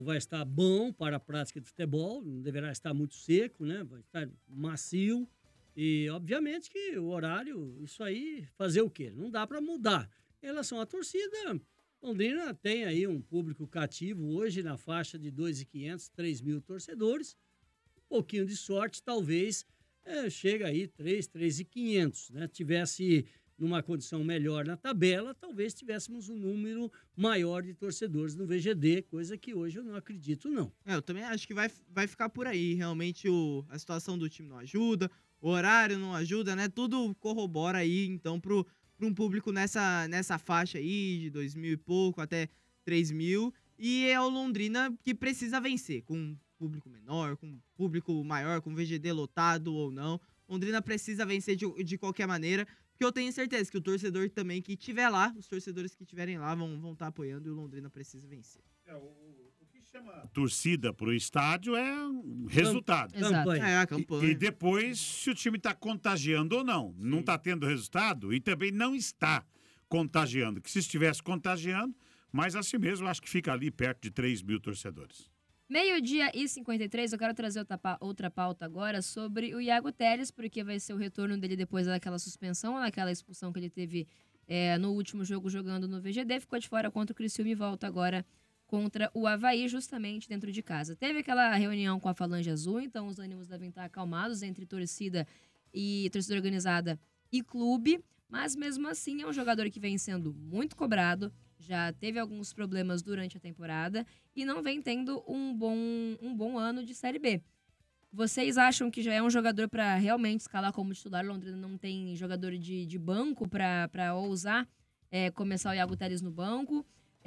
vai estar bom para a prática de futebol, não deverá estar muito seco, né? Vai estar macio. E, obviamente, que o horário, isso aí, fazer o quê? Não dá para mudar. Em relação à torcida, Londrina tem aí um público cativo hoje na faixa de 2.500, 3.000 torcedores. Um pouquinho de sorte, talvez chega aí 3.500, né? Tivesse numa condição melhor na tabela, talvez tivéssemos um número maior de torcedores no VGD, coisa que hoje eu não acredito, não. Eu também acho que vai ficar por aí. Realmente a situação do time não ajuda, o horário não ajuda, né? Tudo corrobora aí, então, para um público nessa faixa aí, de 2.000 e pouco até 3.000. E é o Londrina que precisa vencer, com um público menor, com um público maior, com VGD lotado ou não. Londrina precisa vencer de qualquer maneira, porque eu tenho certeza que o torcedor também que estiver lá, os torcedores que estiverem lá vão estar apoiando e o Londrina precisa vencer. O que chama a torcida pro estádio é um resultado. Campanha. É, a campanha. E depois, se o time está contagiando ou não. Sim. Não está tendo resultado e também não está contagiando. Que se estivesse contagiando, mas assim mesmo, acho que fica ali perto de 3.000 torcedores. 12h53, eu quero trazer outra pauta agora sobre o Iago Telles, porque vai ser o retorno dele depois daquela suspensão, daquela expulsão que ele teve no último jogo jogando no VGD, ficou de fora contra o Criciúma e volta agora contra o Avaí, justamente dentro de casa. Teve aquela reunião com a Falange Azul, então os ânimos devem estar acalmados entre torcida organizada e clube, mas mesmo assim é um jogador que vem sendo muito cobrado, já teve alguns problemas durante a temporada e não vem tendo um bom ano de Série B. Vocês acham que já é um jogador para realmente escalar como titular? Londrina não tem jogador de banco para ousar começar o Iago Telles no banco?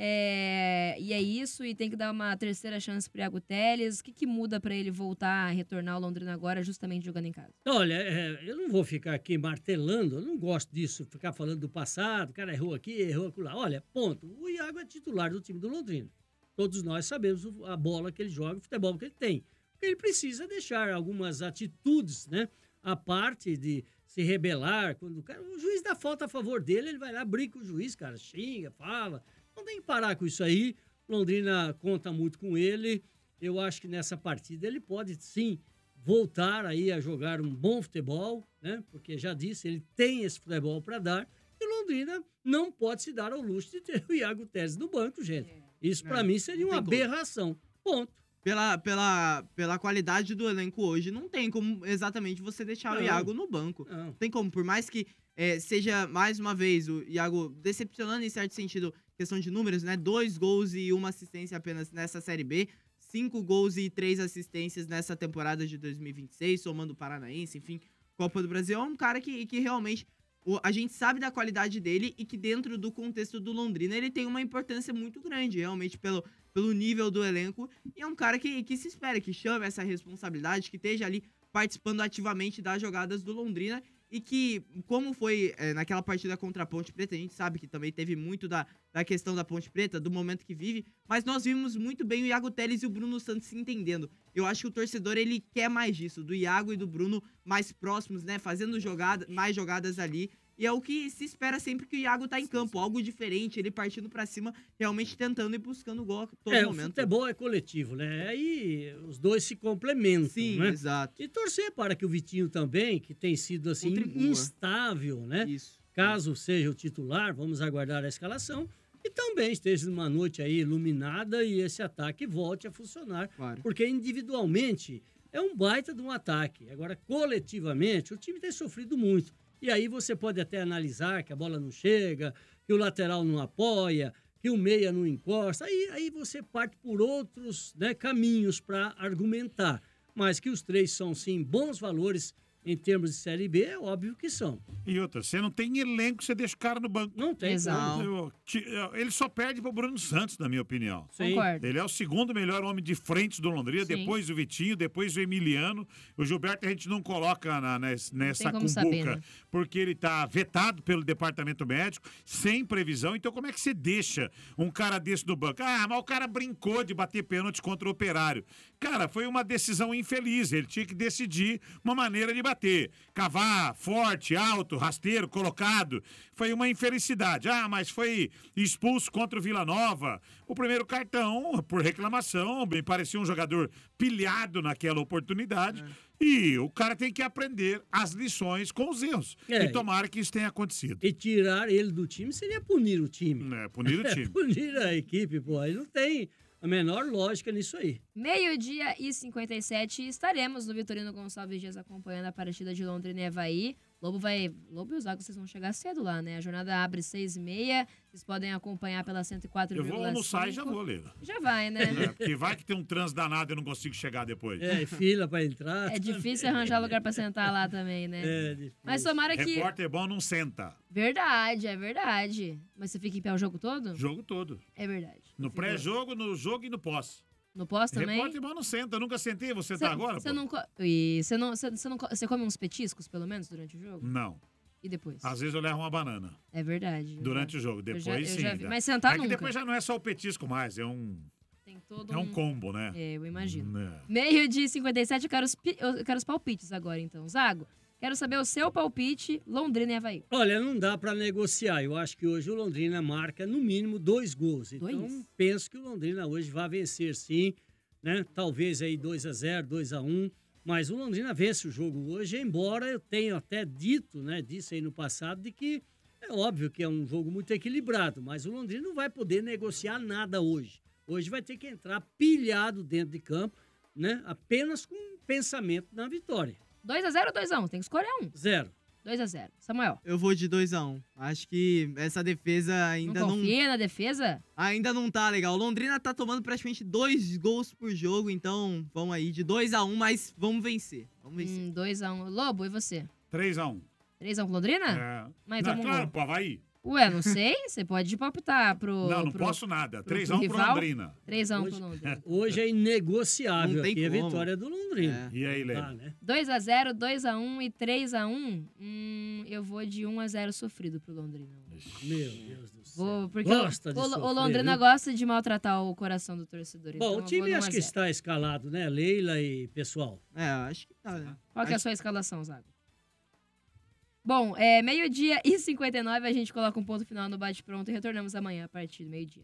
E é isso, e tem que dar uma terceira chance pro Iago Telles. O que muda para ele voltar a retornar ao Londrina agora, justamente jogando em casa? Olha, eu não vou ficar aqui martelando, eu não gosto disso, ficar falando do passado, o cara errou aqui, errou acolá. Olha, ponto, o Iago é titular do time do Londrina. Todos nós sabemos a bola que ele joga, o futebol que ele tem. Ele precisa deixar algumas atitudes, né? A parte de se rebelar, quando o juiz dá falta a favor dele, ele vai lá, brinca com o juiz, cara, xinga, fala. Não tem que parar com isso aí. Londrina conta muito com ele. Eu acho que nessa partida ele pode sim voltar aí a jogar um bom futebol, né? Porque já disse, ele tem esse futebol para dar. E Londrina não pode se dar ao luxo de ter o Iago Telles no banco, gente. Isso para mim seria uma aberração. Ponto. Pela qualidade do elenco hoje, não tem como exatamente você deixar o Iago no banco. Não tem como, por mais que seja, mais uma vez, o Iago decepcionando em certo sentido, questão de números, né? 2 gols e 1 assistência apenas nessa Série B, 5 gols e 3 assistências nessa temporada de 2026, somando o Paranaense, enfim, Copa do Brasil. É um cara que realmente a gente sabe da qualidade dele e que dentro do contexto do Londrina ele tem uma importância muito grande, realmente pelo nível do elenco, e é um cara que se espera, que chame essa responsabilidade, que esteja ali participando ativamente das jogadas do Londrina, e que, como foi naquela partida contra a Ponte Preta, a gente sabe que também teve muito da questão da Ponte Preta, do momento que vive, mas nós vimos muito bem o Iago Telles e o Bruno Santos se entendendo. Eu acho que o torcedor, ele quer mais disso, do Iago e do Bruno mais próximos, né, fazendo mais jogadas ali. E é o que se espera sempre que o Iago tá em campo, algo diferente, ele partindo pra cima, realmente tentando e buscando o gol a todo momento. O futebol é coletivo, né? Aí os dois se complementam, sim, né? Exato. E torcer para que o Vitinho também, que tem sido assim instável, né? Isso. Caso seja o titular, vamos aguardar a escalação, e também esteja numa noite aí iluminada e esse ataque volte a funcionar. Claro. Porque individualmente é um baita de um ataque. Agora, coletivamente, o time tem sofrido muito. E aí você pode até analisar que a bola não chega, que o lateral não apoia, que o meia não encosta. Aí você parte por outros, né, caminhos para argumentar. Mas que os três são, sim, bons valores em termos de Série B, é óbvio que são. E outra, você não tem elenco, você deixa o cara no banco. Não tem. Exato. Ele só perde pro Bruno Santos, na minha opinião. Sim. Concordo. Ele é o segundo melhor homem de frente do Londrina, Sim. depois o Vitinho, depois o Emiliano. O Gilberto a gente não coloca nessa cumbuca, saber, né? porque ele tá vetado pelo departamento médico, sem previsão. Então como é que você deixa um cara desse no banco? Ah, mas o cara brincou de bater pênalti contra o Operário. Cara, foi uma decisão infeliz. Ele tinha que decidir uma maneira de bater. bater. Cavar, forte, alto, rasteiro, colocado. Foi uma infelicidade. Mas foi expulso contra o Vila Nova. O primeiro cartão, por reclamação, bem parecia um jogador pilhado naquela oportunidade. E o cara tem que aprender as lições com os erros. E tomara que isso tenha acontecido. E tirar ele do time seria punir o time. Punir o time. Punir a equipe, pô. Aí não tem a menor lógica nisso aí. 12h57, estaremos no Vitorino Gonçalves Dias acompanhando a partida de Londrina e Avaí. Lobo e os Águas, vocês vão chegar cedo lá, né? A jornada abre 6h30, vocês podem acompanhar pela 104,5. Eu vou almoçar e já vou, Leila. Já vai, né? Porque vai que tem um trânsito danado e eu não consigo chegar depois. Fila pra entrar. É difícil arranjar lugar pra sentar lá também, né? É difícil. Mas tomara que... Repórter bom não senta. Verdade, é verdade. Mas você fica em pé o jogo todo? Jogo todo. É verdade. No pré-jogo, no jogo e no pós. No pós também? Repórter bom não senta, eu nunca sentei, você tá agora? Você come uns petiscos, pelo menos, durante o jogo? Não. E depois? Às vezes eu levo uma banana. É verdade. Durante o jogo, depois sim. Mas sentar nunca. Que depois já não é só o petisco mais, Tem todo um combo, né? Eu imagino. 12h57, eu quero os palpites agora, então. Zago, quero saber o seu palpite, Londrina e Avaí. Olha, não dá pra negociar. Eu acho que hoje o Londrina marca, no mínimo, 2 gols. Então, penso que o Londrina hoje vai vencer, sim. Né? Talvez aí 2-0, 2-1. Mas o Londrina vence o jogo hoje, embora eu tenha até dito, né, disse aí no passado, de que é óbvio que é um jogo muito equilibrado, mas o Londrina não vai poder negociar nada hoje. Hoje vai ter que entrar pilhado dentro de campo, né, apenas com pensamento na vitória. 2-0 ou 2-1? Tem que escolher um. 0. 2-0. Samuel. Eu vou de 2-1. Acho que essa defesa ainda não... confia na defesa? Ainda não tá legal. Londrina tá tomando praticamente 2 gols por jogo, então vamos aí de 2-1, mas vamos vencer. 2-1. Lobo, e você? 3-1. 3-1 com Londrina? É. Mas não, claro, pro Avaí. Ué, não sei. Você pode palpitar pro... Não posso nada. 3-1 pro Londrina. 3-1 pro Londrina. Hoje é inegociável aqui a como. vitória do Londrina. E aí, Leila? Né? 2-0, 2-1 e 3-1. Eu vou de 1-0 sofrido pro Londrina. Meu Deus do céu. Porque gosta de o sofrer, Londrina viu? gosta de maltratar o coração do torcedor. Bom, então o time acho que está escalado, né? Leila e pessoal. Acho que tá, né? Qual que é a sua escalação, Zago? Bom, 12h59, a gente coloca um ponto final no bate-pronto e retornamos amanhã a partir do 12h.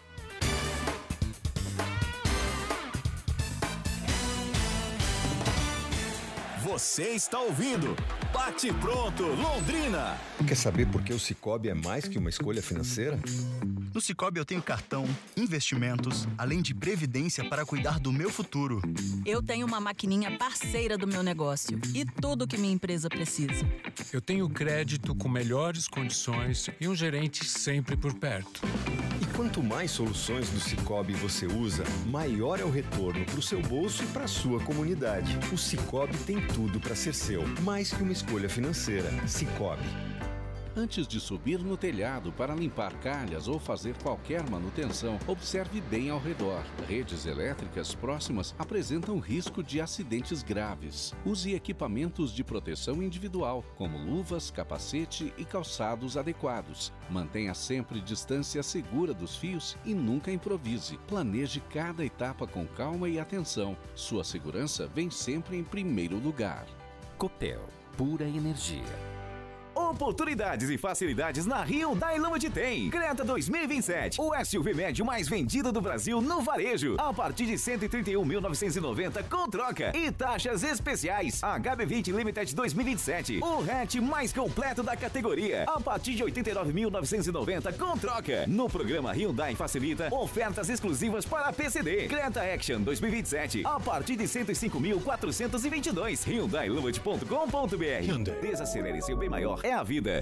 Você está ouvindo Bate Pronto Londrina. Quer saber por que o Sicoob é mais que uma escolha financeira? No Sicoob eu tenho cartão, investimentos, além de previdência para cuidar do meu futuro. Eu tenho uma maquininha parceira do meu negócio e tudo que minha empresa precisa. Eu tenho crédito com melhores condições e um gerente sempre por perto. E quanto mais soluções do Sicoob você usa, maior é o retorno para o seu bolso e para a sua comunidade. O Sicoob tem tudo para ser seu, mais que uma escolha financeira. Sicoob. Antes de subir no telhado para limpar calhas ou fazer qualquer manutenção, observe bem ao redor. Redes elétricas próximas apresentam risco de acidentes graves. Use equipamentos de proteção individual, como luvas, capacete e calçados adequados. Mantenha sempre distância segura dos fios e nunca improvise. Planeje cada etapa com calma e atenção. Sua segurança vem sempre em primeiro lugar. Copel, pura energia. Oportunidades e facilidades na Hyundai Lambda tem. Creta 2027, o SUV médio mais vendido do Brasil no varejo. A partir de 131.990 com troca e taxas especiais. HB20 Limited 2027, o hatch mais completo da categoria. A partir de 89.990 com troca. No programa Hyundai Facilita, ofertas exclusivas para PCD. Creta Action 2027, a partir de 105.422. HyundaiLambda.com.br. Hyundai. Desacelere seu bem maior. É a vida.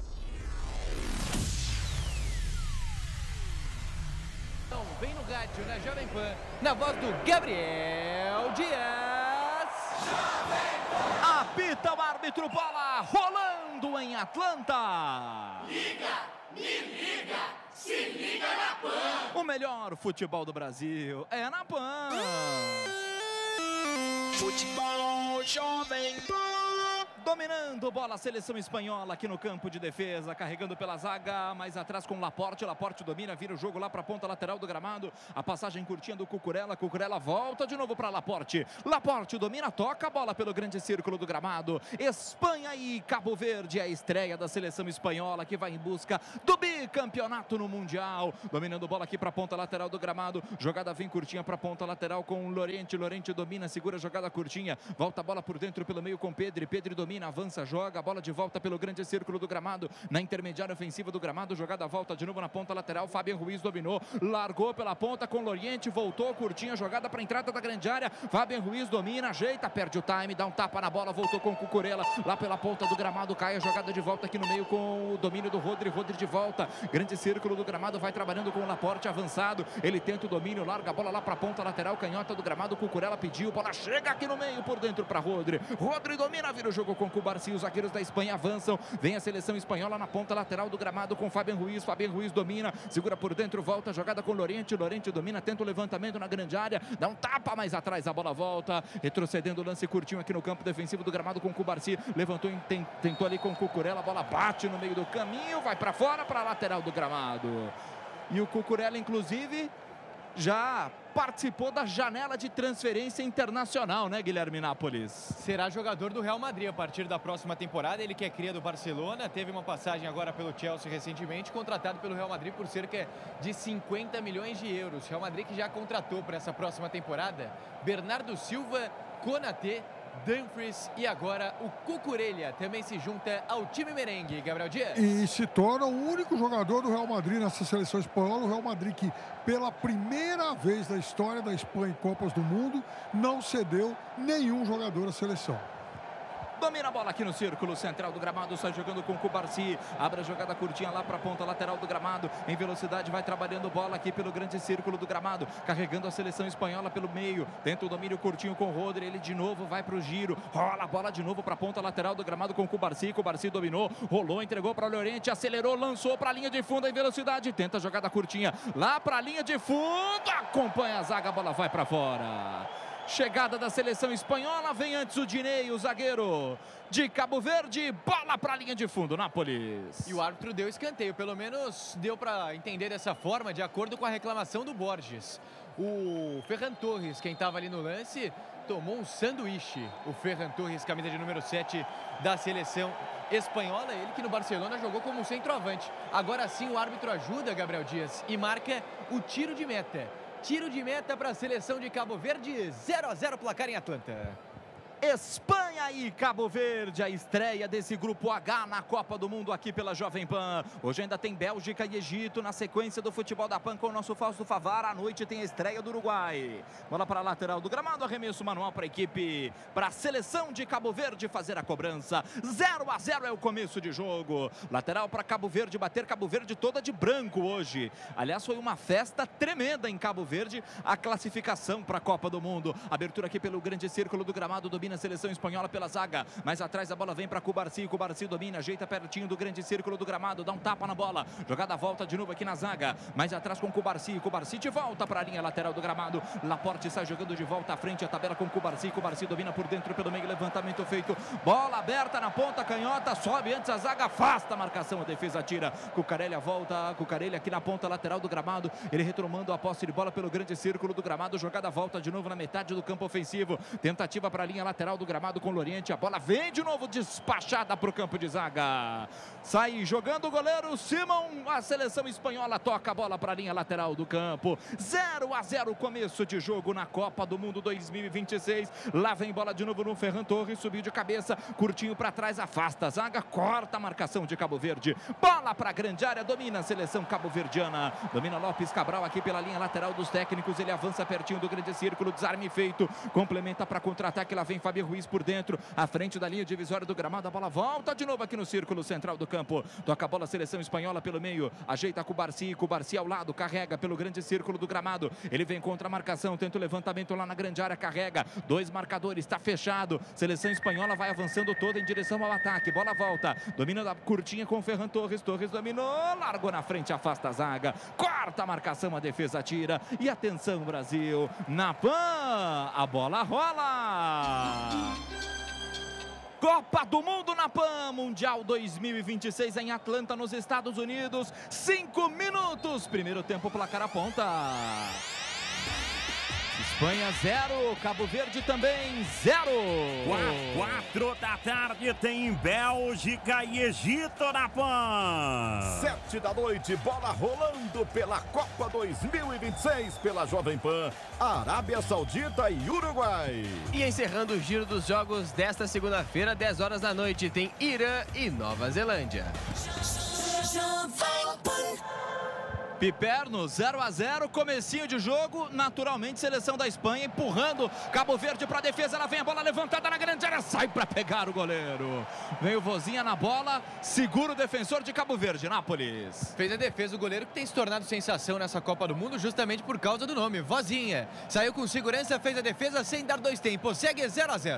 Então, vem no rádio, na Jovem Pan, na voz do Gabriel Dias. Apita o árbitro, bola rolando em Atlanta. Liga, me liga, se liga na Pan. O melhor futebol do Brasil é na Pan. Futebol Jovem Pan. Dominando Dominando bola a seleção espanhola aqui no campo de defesa, carregando pela zaga, mais atrás com Laporte. Laporte domina, vira o jogo lá para a ponta lateral do gramado. A passagem curtinha do Cucurella. Cucurella volta de novo para Laporte. Laporte domina, toca a bola pelo grande círculo do gramado. Espanha e Cabo Verde, a estreia da seleção espanhola que vai em busca do bicampeonato no Mundial. Dominando bola aqui para a ponta lateral do gramado. Jogada vem curtinha para a ponta lateral com Llorente. Llorente domina, segura a jogada curtinha. Volta a bola por dentro pelo meio com Pedri. Pedri domina, avança, joga a bola de volta pelo grande círculo do gramado. Na intermediária ofensiva do gramado. Jogada volta de novo na ponta lateral. Fabian Ruiz dominou, largou pela ponta com Llorente. Voltou, curtinha, jogada para a entrada da grande área. Fabian Ruiz domina, ajeita, perde o time, dá um tapa na bola. Voltou com Cucurella lá pela ponta do gramado. Cai a jogada de volta aqui no meio com o domínio do Rodri. Rodri de volta. Grande círculo do gramado. Vai trabalhando com o Laporte avançado. Ele tenta o domínio, larga a bola lá para a ponta lateral. Canhota do gramado. Cucurella pediu. Bola chega aqui no meio por dentro para Rodri. Rodri domina, vira o jogo com Cubarsi. Os zagueiros da Espanha avançam. Vem a seleção espanhola na ponta lateral do gramado com Fabian Ruiz. Fabian Ruiz domina, segura por dentro, volta a jogada com Llorente. Llorente domina, tenta o levantamento na grande área. Dá um tapa mais atrás, a bola volta. Retrocedendo o lance curtinho aqui no campo defensivo do gramado com Cubarsi. Levantou, tentou ali com Cucurella. A bola bate no meio do caminho, vai para fora, para a lateral do gramado. E o Cucurella, inclusive, já participou da janela de transferência internacional, né, Guilherme Nápoles? Será jogador do Real Madrid a partir da próxima temporada. Ele que é cria do Barcelona, teve uma passagem agora pelo Chelsea recentemente, contratado pelo Real Madrid por cerca de 50 milhões de euros. Real Madrid que já contratou para essa próxima temporada Bernardo Silva, Konaté, Dumfries e agora o Cucurella também se junta ao time merengue, Gabriel Dias. E se torna o único jogador do Real Madrid nessa seleção espanhola. O Real Madrid que pela primeira vez na história da Espanha em Copas do Mundo não cedeu nenhum jogador à seleção. Domina a bola aqui no círculo central do gramado, sai jogando com Cubarsi, abre a jogada curtinha lá para a ponta lateral do gramado, em velocidade vai trabalhando bola aqui pelo grande círculo do gramado, carregando a seleção espanhola pelo meio, tenta o domínio curtinho com o Rodri, ele de novo vai para o giro, rola a bola de novo para a ponta lateral do gramado com Cubarsi, Cubarsi dominou, rolou, entregou para o Llorente, acelerou, lançou para a linha de fundo em velocidade, tenta a jogada curtinha lá para a linha de fundo, acompanha a zaga, a bola vai para fora. Chegada da seleção espanhola, vem antes o Dinei, o zagueiro de Cabo Verde, bola para a linha de fundo, Nápoles. E o árbitro deu escanteio, pelo menos deu para entender dessa forma, de acordo com a reclamação do Borges. O Ferran Torres, quem estava ali no lance, tomou um sanduíche. O Ferran Torres, camisa de número 7 da seleção espanhola, ele que no Barcelona jogou como centroavante. Agora sim o árbitro ajuda, Gabriel Dias, e marca o tiro de meta. Tiro de meta para a seleção de Cabo Verde, 0-0 placar em Atlanta. Espanha e Cabo Verde, a estreia desse grupo H na Copa do Mundo aqui pela Jovem Pan. Hoje ainda tem Bélgica e Egito na sequência do futebol da Pan com o nosso Fausto Favara. À noite tem a estreia do Uruguai. Bola para a lateral do gramado, arremesso manual para a equipe, para a seleção de Cabo Verde fazer a cobrança. 0-0 é o começo de jogo. Lateral para Cabo Verde bater, Cabo Verde toda de branco hoje. Aliás, foi uma festa tremenda em Cabo Verde, a classificação para a Copa do Mundo. Abertura aqui pelo grande círculo do gramado, domina a seleção espanhola pela zaga, mais atrás a bola vem para Cubarsi, Cubarsi domina, ajeita pertinho do grande círculo do gramado, dá um tapa na bola, jogada volta de novo aqui na zaga, mais atrás com Cubarsi, Cubarsi de volta para a linha lateral do gramado, Laporte sai jogando de volta à frente, a tabela com Cubarsi, Cubarsi domina por dentro pelo meio, levantamento feito, bola aberta na ponta, canhota, sobe antes a zaga, afasta a marcação, a defesa tira, Cucurella volta, Cucurella aqui na ponta lateral do gramado, ele retomando a posse de bola pelo grande círculo do gramado, jogada volta de novo na metade do campo ofensivo, tentativa para a linha lateral do gramado com Llorente, a bola vem de novo despachada para o campo de zaga, sai jogando o goleiro Simão, a seleção espanhola toca a bola para a linha lateral do campo, 0-0 começo de jogo na Copa do Mundo 2026, lá vem bola de novo no Ferran Torres, subiu de cabeça, curtinho para trás, afasta a zaga, corta a marcação de Cabo Verde, bola para a grande área, domina a seleção cabo-verdiana, domina Lopes Cabral aqui pela linha lateral dos técnicos, ele avança pertinho do grande círculo, desarme feito, complementa para contra-ataque, lá vem Fabian Ruiz por dentro, à frente da linha divisória do gramado, a bola volta de novo aqui no círculo central do campo, toca a bola a seleção espanhola pelo meio, ajeita Cubarsi, Cubarsi ao lado, carrega pelo grande círculo do gramado, ele vem contra a marcação, tenta o levantamento lá na grande área, carrega, dois marcadores, está fechado, seleção espanhola vai avançando toda em direção ao ataque, bola volta, domina da curtinha com o Ferran Torres, Torres dominou, largou na frente, afasta a zaga, corta a marcação, a defesa tira, e atenção Brasil, na Pan, a bola rola! Copa do Mundo na PAN, Mundial 2026 em Atlanta, nos Estados Unidos. 5 minutos, primeiro tempo, placar aponta. Espanha 0, Cabo Verde também 0. 4 da tarde tem Bélgica e Egito na PAN. 7 da noite, bola rolando pela Copa 2026 pela Jovem Pan, Arábia Saudita e Uruguai. E encerrando o giro dos jogos desta segunda-feira, 10 horas da noite, tem Irã e Nova Zelândia. Piperno, 0-0, comecinho de jogo, naturalmente seleção da Espanha empurrando Cabo Verde para a defesa, ela vem a bola levantada na grande área, sai para pegar o goleiro. Vem o Vozinha na bola, segura o defensor de Cabo Verde, Nápoles. Fez a defesa o goleiro que tem se tornado sensação nessa Copa do Mundo justamente por causa do nome, Vozinha. Saiu com segurança, fez a defesa sem dar dois tempos, segue 0-0.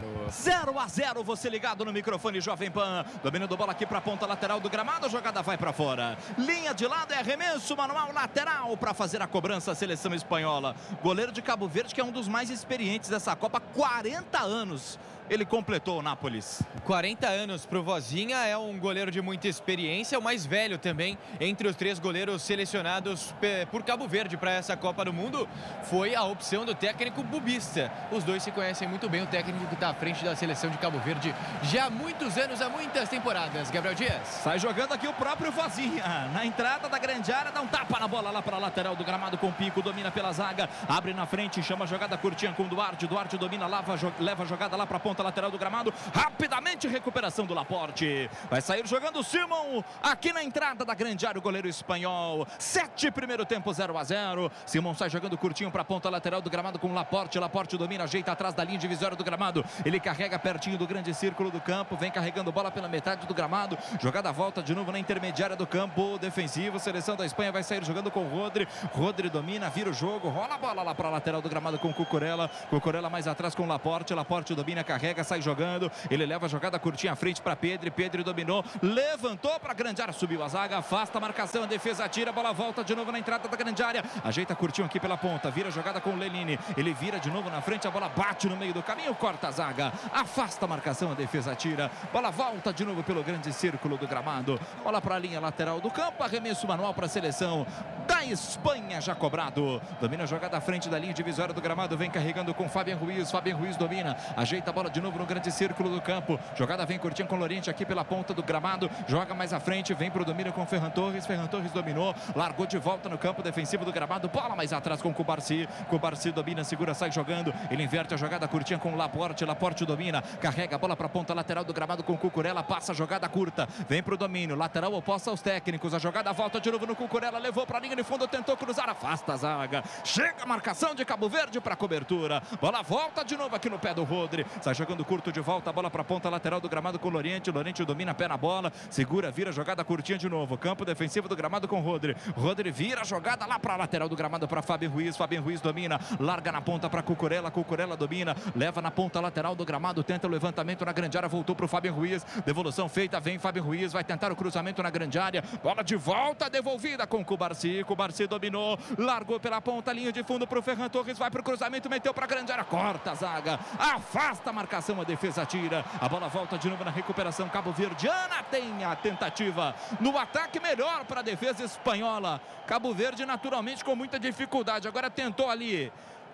0-0, você ligado no microfone Jovem Pan, domínio do bola aqui para a ponta lateral do gramado, a jogada vai para fora. Linha de lado é arremesso manual lateral para fazer a cobrança a seleção espanhola. Goleiro de Cabo Verde que é um dos mais experientes dessa Copa, 40 anos. Ele completou o Nápoles. 40 anos para o Vozinha, é um goleiro de muita experiência, o mais velho também entre os 3 goleiros selecionados por Cabo Verde para essa Copa do Mundo. Foi a opção do técnico Bubista. Os dois se conhecem muito bem, o técnico que está à frente da seleção de Cabo Verde já há muitos anos, há muitas temporadas. Gabriel Dias. Sai jogando aqui o próprio Vozinha. Na entrada da grande área, dá um tapa na bola lá para a lateral do gramado com o Pico, domina pela zaga, abre na frente, chama a jogada curtinha com o Duarte. Duarte domina, leva a jogada lá para a ponta lateral do gramado, rapidamente recuperação do Laporte, vai sair jogando o Simon, aqui na entrada da grande área o goleiro espanhol. 7, primeiro tempo, 0-0, Simon sai jogando curtinho para a ponta lateral do gramado com o Laporte, Laporte domina, ajeita atrás da linha divisória do gramado, ele carrega pertinho do grande círculo do campo, vem carregando bola pela metade do gramado, jogada volta de novo na intermediária do campo defensivo, seleção da Espanha vai sair jogando com o Rodri, Rodri domina, vira o jogo, rola a bola lá para a lateral do gramado com o Cucurella, Cucurella mais atrás com o Laporte, Laporte domina, carrega, sai jogando, ele leva a jogada curtinha à frente para Pedro, Pedro dominou, levantou para a grande área, subiu a zaga, afasta a marcação, a defesa tira, a bola volta de novo na entrada da grande área, ajeita curtinho aqui pela ponta, vira a jogada com o Lelini, ele vira de novo na frente, a bola bate no meio do caminho, corta a zaga, afasta a marcação, a defesa tira, bola volta de novo pelo grande círculo do gramado, bola para a linha lateral do campo, arremesso manual para a seleção da Espanha, já cobrado, domina a jogada à frente da linha divisória do gramado, vem carregando com Fabian Ruiz domina, ajeita a bola de novo no grande círculo do campo, jogada vem curtinha com o Lorente aqui pela ponta do gramado, joga mais à frente, vem pro domínio com o Ferran Torres dominou, largou de volta no campo defensivo do gramado, bola mais atrás com o Cubarsi domina, segura, sai jogando, ele inverte a jogada curtinha com o Laporte domina, carrega a bola pra ponta lateral do gramado com o Cucurella, passa a jogada curta, vem pro domínio, lateral oposta aos técnicos, a jogada volta de novo no Cucurella, levou pra linha de fundo, tentou cruzar, afasta a zaga, chega a marcação de Cabo Verde pra cobertura, bola volta de novo aqui no pé do Rodri, sai jogando curto de volta, a bola para a ponta lateral do gramado com o Lorente domina, pé na bola, segura, vira, jogada curtinha de novo, campo defensivo do gramado com o Rodri vira a jogada lá para a lateral do gramado para Fabian Ruiz domina, larga na ponta para Cucurella domina, leva na ponta lateral do gramado, tenta o levantamento na grande área, voltou para o Fabian Ruiz, devolução feita, vem Fabian Ruiz, vai tentar o cruzamento na grande área, bola de volta, devolvida com Cubarsi dominou, largou pela ponta, linha de fundo para o Ferran Torres, vai para o cruzamento, meteu para a grande área, corta a zaga, afasta a marcação, a defesa tira, a bola volta de novo na recuperação cabo-verdiana, tem a tentativa no ataque melhor para a defesa espanhola, Cabo Verde naturalmente com muita dificuldade, agora tentou ali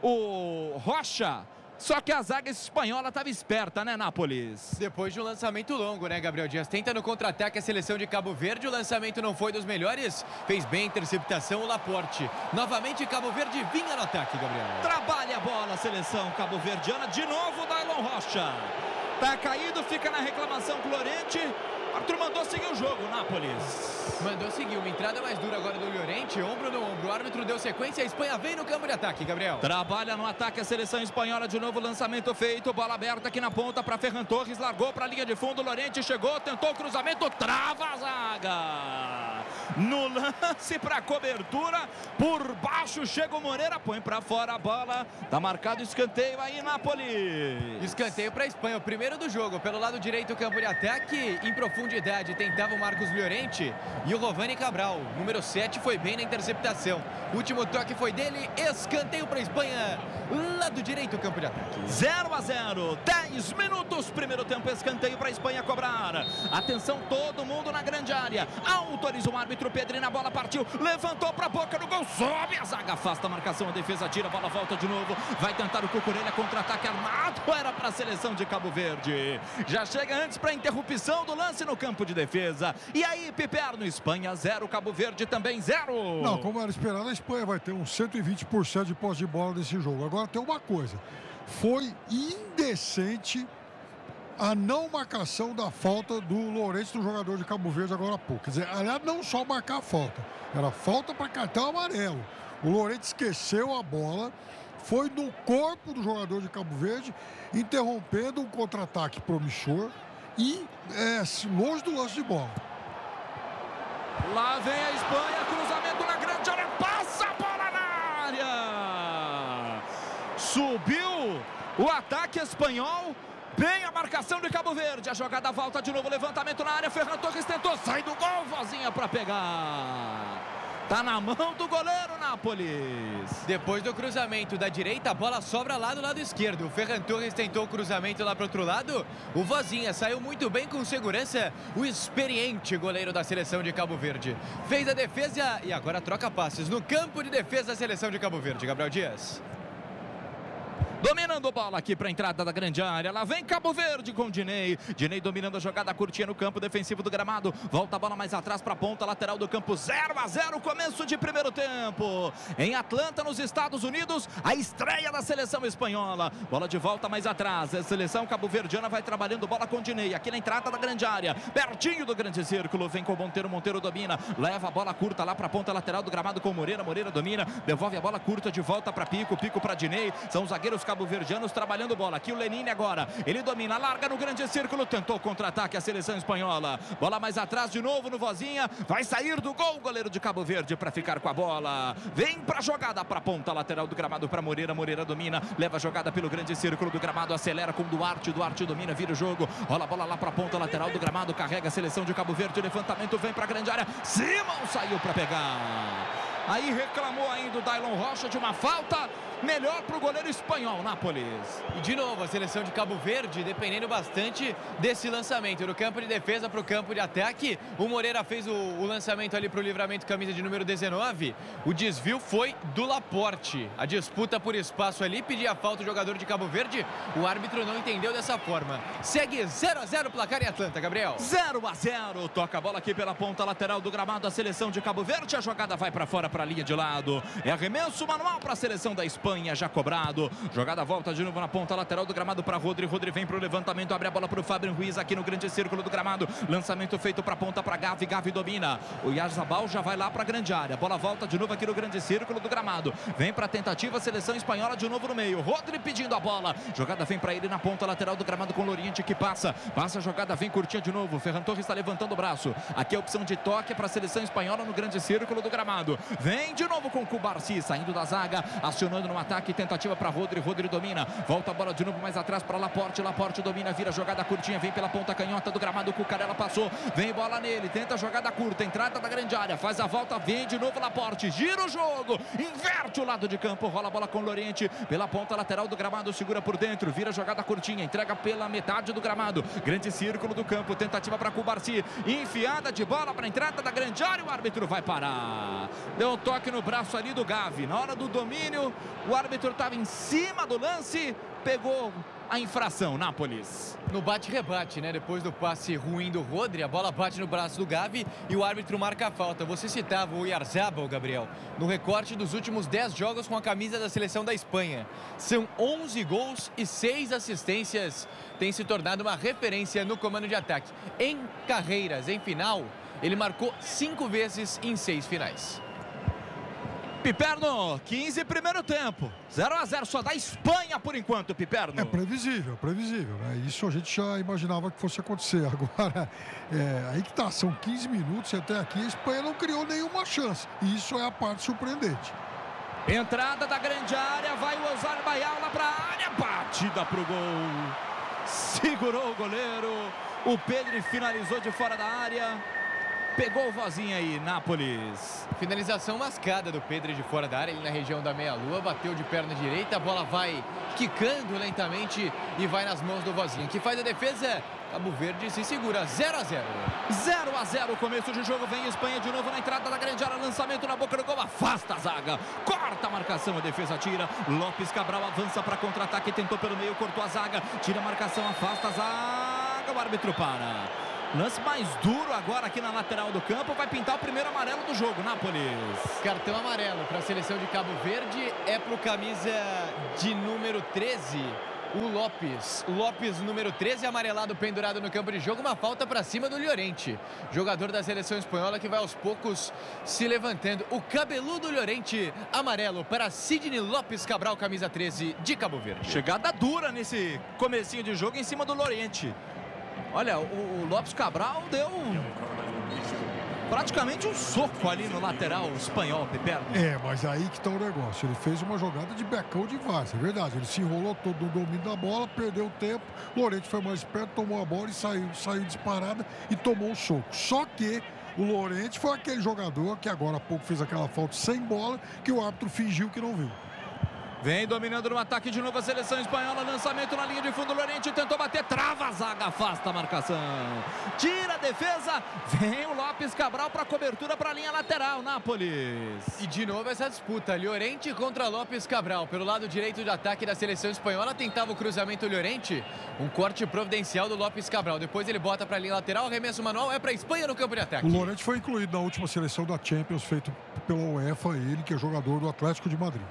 o Rocha, só que a zaga espanhola estava esperta, né, Nápoles? Depois de um lançamento longo, né, Gabriel Dias? Tenta no contra-ataque a seleção de Cabo Verde, o lançamento não foi dos melhores, fez bem a interceptação o Laporte. Novamente Cabo Verde vinha no ataque, Gabriel. Trabalha a bola a seleção cabo-verdiana, de novo Dailon Rocha. Tá caído, fica na reclamação com o Lorente. Arthur mandou seguir o jogo, Nápoles. Mandou seguir, uma entrada mais dura agora do Llorente, ombro no ombro, o árbitro deu sequência, a Espanha vem no campo de ataque, Gabriel. Trabalha no ataque a seleção espanhola, de novo lançamento feito, bola aberta aqui na ponta para Ferran Torres, largou para a linha de fundo, Llorente chegou, tentou o cruzamento, trava a zaga. no lance para cobertura. Por baixo chega o Moreira, põe para fora a bola. Tá marcado escanteio aí, Nápoles. Escanteio para a Espanha, o primeiro do jogo. Pelo lado direito, o campo de ataque em profundidade. Tentava o Marcos Llorente e o Rovani Cabral. Número 7 foi bem na interceptação. O último toque foi dele. Escanteio para a Espanha. Lado direito, campo de ataque. 0-0, 10 minutos, primeiro tempo, escanteio para a Espanha cobrar. Atenção, todo mundo na grande área. Autoriza o árbitro, Pedrinho, a bola partiu, levantou para a boca do gol, sobe a zaga, afasta a marcação, a defesa tira, a bola volta de novo. Vai tentar o Cucurella, contra-ataque armado, era para a seleção de Cabo Verde. Já chega antes para a interrupção do lance no campo de defesa. E aí, Piperno, Espanha 0, Cabo Verde também 0. Não, como era esperado, a Espanha vai ter uns 120% de posse de bola nesse jogo. Agora tem uma coisa, foi indecente a não marcação da falta do Llorente, do jogador de Cabo Verde, agora há pouco. Quer dizer, aliás, não só marcar a falta, era falta para cartão amarelo. O Llorente esqueceu a bola, foi no corpo do jogador de Cabo Verde, interrompendo um contra-ataque promissor e longe do lance de bola. Lá vem a Espanha, cruzamento na grande área, passa a bola na área. Subiu o ataque espanhol. Bem a marcação de Cabo Verde. A jogada volta de novo. Levantamento na área. Ferran Torres tentou. Sai do gol. Vozinha para pegar. Tá na mão do goleiro, Nápoles. Depois do cruzamento da direita, a bola sobra lá do lado esquerdo. O Ferran Torres tentou o cruzamento lá para o outro lado. O Vozinha saiu muito bem com segurança. O experiente goleiro da seleção de Cabo Verde. Fez a defesa e agora troca passes no campo de defesa da seleção de Cabo Verde. Gabriel Dias. Dominando a bola aqui para a entrada da grande área. Lá vem Cabo Verde com o Diney. Diney dominando a jogada curtinha no campo defensivo do gramado. Volta a bola mais atrás para a ponta lateral do campo. 0-0, começo de primeiro tempo. Em Atlanta, nos Estados Unidos, a estreia da seleção espanhola. Bola de volta mais atrás. A seleção cabo-verdiana vai trabalhando bola com o Diney. Aqui na entrada da grande área. Pertinho do grande círculo. Vem com o Monteiro. Monteiro domina. Leva a bola curta lá para a ponta lateral do gramado com o Moreira. Moreira domina. Devolve a bola curta de volta para Pico. Pico para Diney. São os zagueiros cabo-verdianos trabalhando bola. Aqui o Lenine agora. Ele domina, larga no grande círculo. Tentou contra-ataque a seleção espanhola. Bola mais atrás de novo no Vozinha. Vai sair do gol o goleiro de Cabo Verde para ficar com a bola. Vem para a jogada para a ponta lateral do gramado para Moreira. Moreira domina. Leva a jogada pelo grande círculo do gramado. Acelera com Duarte. Duarte domina, vira o jogo. Rola a bola lá para a ponta lateral do gramado. Carrega a seleção de Cabo Verde. Levantamento vem para a grande área. Simão saiu para pegar. Aí reclamou ainda o Dailon Rocha de uma falta. Melhor para o goleiro espanhol, Nápoles. E de novo a seleção de Cabo Verde dependendo bastante desse lançamento. Do campo de defesa para o campo de ataque. O Moreira fez o lançamento ali para o Livramento, camisa de número 19. O desvio foi do Laporte. A disputa por espaço ali, pedia a falta o jogador de Cabo Verde. O árbitro não entendeu dessa forma. Segue 0-0 placar em Atlanta, Gabriel. 0-0. Toca a bola aqui pela ponta lateral do gramado da seleção de Cabo Verde. A jogada vai para fora, para a linha de lado. É arremesso manual para a seleção da Espanha. Já cobrado, jogada volta de novo na ponta lateral do gramado para Rodri. Rodri vem para o levantamento, abre a bola para o Fábio Ruiz aqui no grande círculo do gramado. Lançamento feito para a ponta para Gavi. Gavi domina. O Yarzabal já vai lá para a grande área. Bola volta de novo aqui no grande círculo do gramado. Vem para a tentativa, seleção espanhola de novo no meio. Rodri pedindo a bola. Jogada vem para ele na ponta lateral do gramado com o Loriente que passa. Passa a jogada, vem curtinha de novo. Ferran Torres está levantando o braço. Aqui a opção de toque para a seleção espanhola no grande círculo do gramado. Vem de novo com o Cubarci saindo da zaga, acionando no ataque, tentativa para Rodri. Rodri domina. Volta a bola de novo mais atrás para Laporte. Laporte domina, vira jogada curtinha, vem pela ponta canhota do gramado. Cucarella passou, vem bola nele, tenta a jogada curta, entrada da grande área, faz a volta, vem de novo Laporte, gira o jogo, inverte o lado de campo, rola a bola com o Loriente pela ponta lateral do gramado, segura por dentro, vira jogada curtinha, entrega pela metade do gramado, grande círculo do campo, tentativa para Cubarci, enfiada de bola para a entrada da grande área, o árbitro vai parar. Deu um toque no braço ali do Gavi, na hora do domínio, o árbitro estava em cima do lance, pegou a infração, Nápoles. No bate-rebate, né? Depois do passe ruim do Rodri, a bola bate no braço do Gavi e o árbitro marca a falta. Você citava o Yarzabal, Gabriel, no recorte dos últimos 10 jogos com a camisa da seleção da Espanha. São 11 gols e 6 assistências. Tem se tornado uma referência no comando de ataque. Em carreiras, em final, ele marcou 5 vezes em 6 finais. Piperno, 15 primeiro tempo. 0-0, só da Espanha por enquanto, Piperno. É previsível, né? Isso a gente já imaginava que fosse acontecer. Agora, aí que tá, são 15 minutos e até aqui a Espanha não criou nenhuma chance. E isso é a parte surpreendente. Entrada da grande área, vai o Osório Baial lá pra área, batida pro gol. Segurou o goleiro, o Pedri finalizou de fora da área. Pegou o vozinho aí, Nápoles. Finalização mascada do Pedri de fora da área, ali na região da meia-lua. Bateu de perna direita, a bola vai quicando lentamente e vai nas mãos do vozinho. Que faz a defesa, Cabo Verde se segura, 0-0. 0-0, começo de jogo, vem Espanha de novo na entrada da grande área. Lançamento na boca do gol, afasta a zaga. Corta a marcação, a defesa tira. Lopes Cabral avança para contra-ataque, tentou pelo meio, cortou a zaga. Tira a marcação, afasta a zaga, o árbitro para. Lance mais duro agora aqui na lateral do campo. Vai pintar o primeiro amarelo do jogo, Nápoles. Cartão amarelo para a seleção de Cabo Verde. É para o camisa de número 13, o Lopes. O Lopes, número 13, amarelado, pendurado no campo de jogo. Uma falta para cima do Llorente, jogador da seleção espanhola, que vai aos poucos se levantando. O cabeludo Llorente, amarelo para Sidney Lopes Cabral, camisa 13 de Cabo Verde. Chegada dura nesse comecinho de jogo em cima do Llorente. Olha, o Lopes Cabral deu praticamente um soco ali no lateral espanhol, Piperno. Mas aí que tá o negócio. Ele fez uma jogada de becão de várzea, é verdade. Ele se enrolou todo no domínio da bola, perdeu o tempo. Llorente foi mais esperto, tomou a bola e saiu disparada e tomou o soco. Só que o Llorente foi aquele jogador que agora há pouco fez aquela falta sem bola, que o árbitro fingiu que não viu. Vem dominando no ataque de novo a seleção espanhola. Lançamento na linha de fundo. Llorente tentou bater, trava a zaga, afasta a marcação. Tira a defesa. Vem o Lopes Cabral para cobertura para a linha lateral, Nápoles. E de novo essa disputa. Llorente contra Lopes Cabral. Pelo lado direito de ataque da seleção espanhola. Tentava o cruzamento Llorente. Um corte providencial do Lopes Cabral. Depois ele bota para a linha lateral. Arremesso manual é para a Espanha no campo de ataque. O Llorente foi incluído na última seleção da Champions, feito pela UEFA. Ele que é jogador do Atlético de Madrid.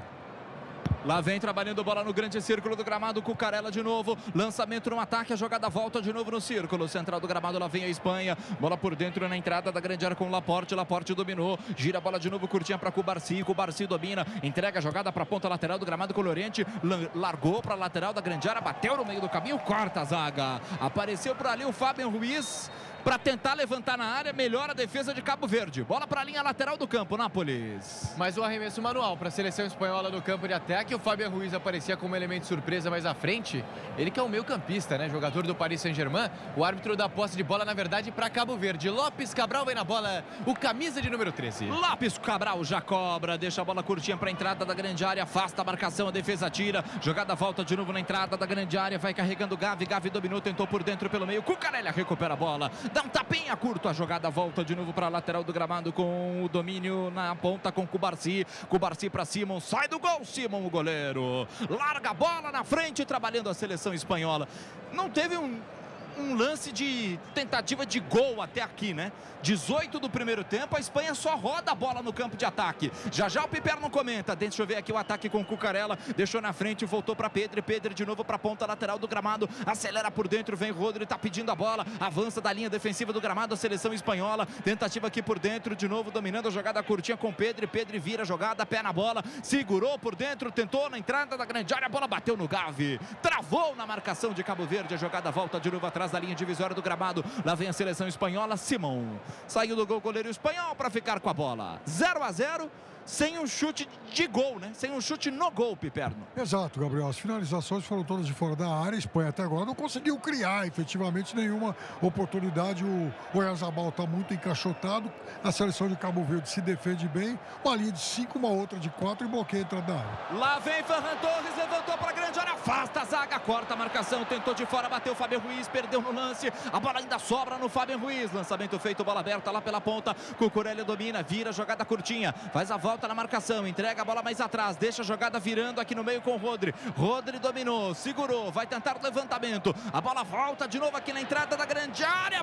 Lá vem trabalhando bola no grande círculo do gramado, Cucurella de novo, lançamento no ataque, a jogada volta de novo no círculo central do gramado. Lá vem a Espanha, bola por dentro na entrada da grande área com o Laporte dominou, gira a bola de novo, curtinha para Cubarsi domina, entrega a jogada para a ponta lateral do gramado com o Llorente, largou para a lateral da grande área, bateu no meio do caminho, corta a zaga, apareceu por ali o Fabian Ruiz para tentar levantar na área, melhora a defesa de Cabo Verde. Bola para a linha lateral do campo, Nápoles. Mais um arremesso manual para a seleção espanhola no campo de ataque. O Fabian Ruiz aparecia como elemento surpresa mais à frente. Ele que é o meio campista, né? Jogador do Paris Saint-Germain. O árbitro dá posse de bola, na verdade, para Cabo Verde. Lopes Cabral vem na bola, o camisa de número 13. Lopes Cabral já cobra, deixa a bola curtinha para a entrada da grande área, afasta a marcação, a defesa tira. Jogada volta de novo na entrada da grande área, vai carregando Gavi dominou, tentou por dentro pelo meio. Cucurella recupera a bola. Dá um tapinha curto, a jogada volta de novo para a lateral do gramado com o domínio na ponta com Cubarsi para Simon, sai do gol, Simon, o goleiro, larga a bola na frente, trabalhando a seleção espanhola. Não teve um lance de tentativa de gol até aqui, né? 18 do primeiro tempo, a Espanha só roda a bola no campo de ataque. Já o Piperno comenta, deixa eu ver aqui o ataque com o Cucurella, deixou na frente, voltou para Pedri de novo para a ponta lateral do gramado, acelera por dentro, vem Rodri, tá pedindo a bola, avança da linha defensiva do gramado a seleção espanhola, tentativa aqui por dentro, de novo dominando a jogada curtinha com Pedri vira a jogada, pé na bola, segurou por dentro, tentou na entrada da grande área, a bola bateu no Gavi, travou na marcação de Cabo Verde, a jogada volta de novo atrás da linha divisória do gramado. Lá vem a seleção espanhola, Simon. Saiu do gol goleiro espanhol para ficar com a bola. 0-0, sem um chute de gol, né? Sem um chute no gol, Piperno. Exato, Gabriel. As finalizações foram todas de fora da área. A Espanha até agora não conseguiu criar efetivamente nenhuma oportunidade. O Oyarzabal está muito encaixotado. A seleção de Cabo Verde se defende bem. Uma linha de 5, uma outra de 4 e bloqueia a entrada da área. Lá vem Ferran Torres, levantou para a grande área, afasta a zaga, corta a marcação, tentou de fora, bateu o Fabian Ruiz, perdeu no lance. A bola ainda sobra no Fabian Ruiz. Lançamento feito, bola aberta lá pela ponta. Cucurella domina, vira, jogada curtinha. Faz a volta na marcação, entrega a bola mais atrás, deixa a jogada virando aqui no meio com o Rodri. Rodri dominou, segurou, vai tentar o levantamento. A bola volta de novo aqui na entrada da grande área,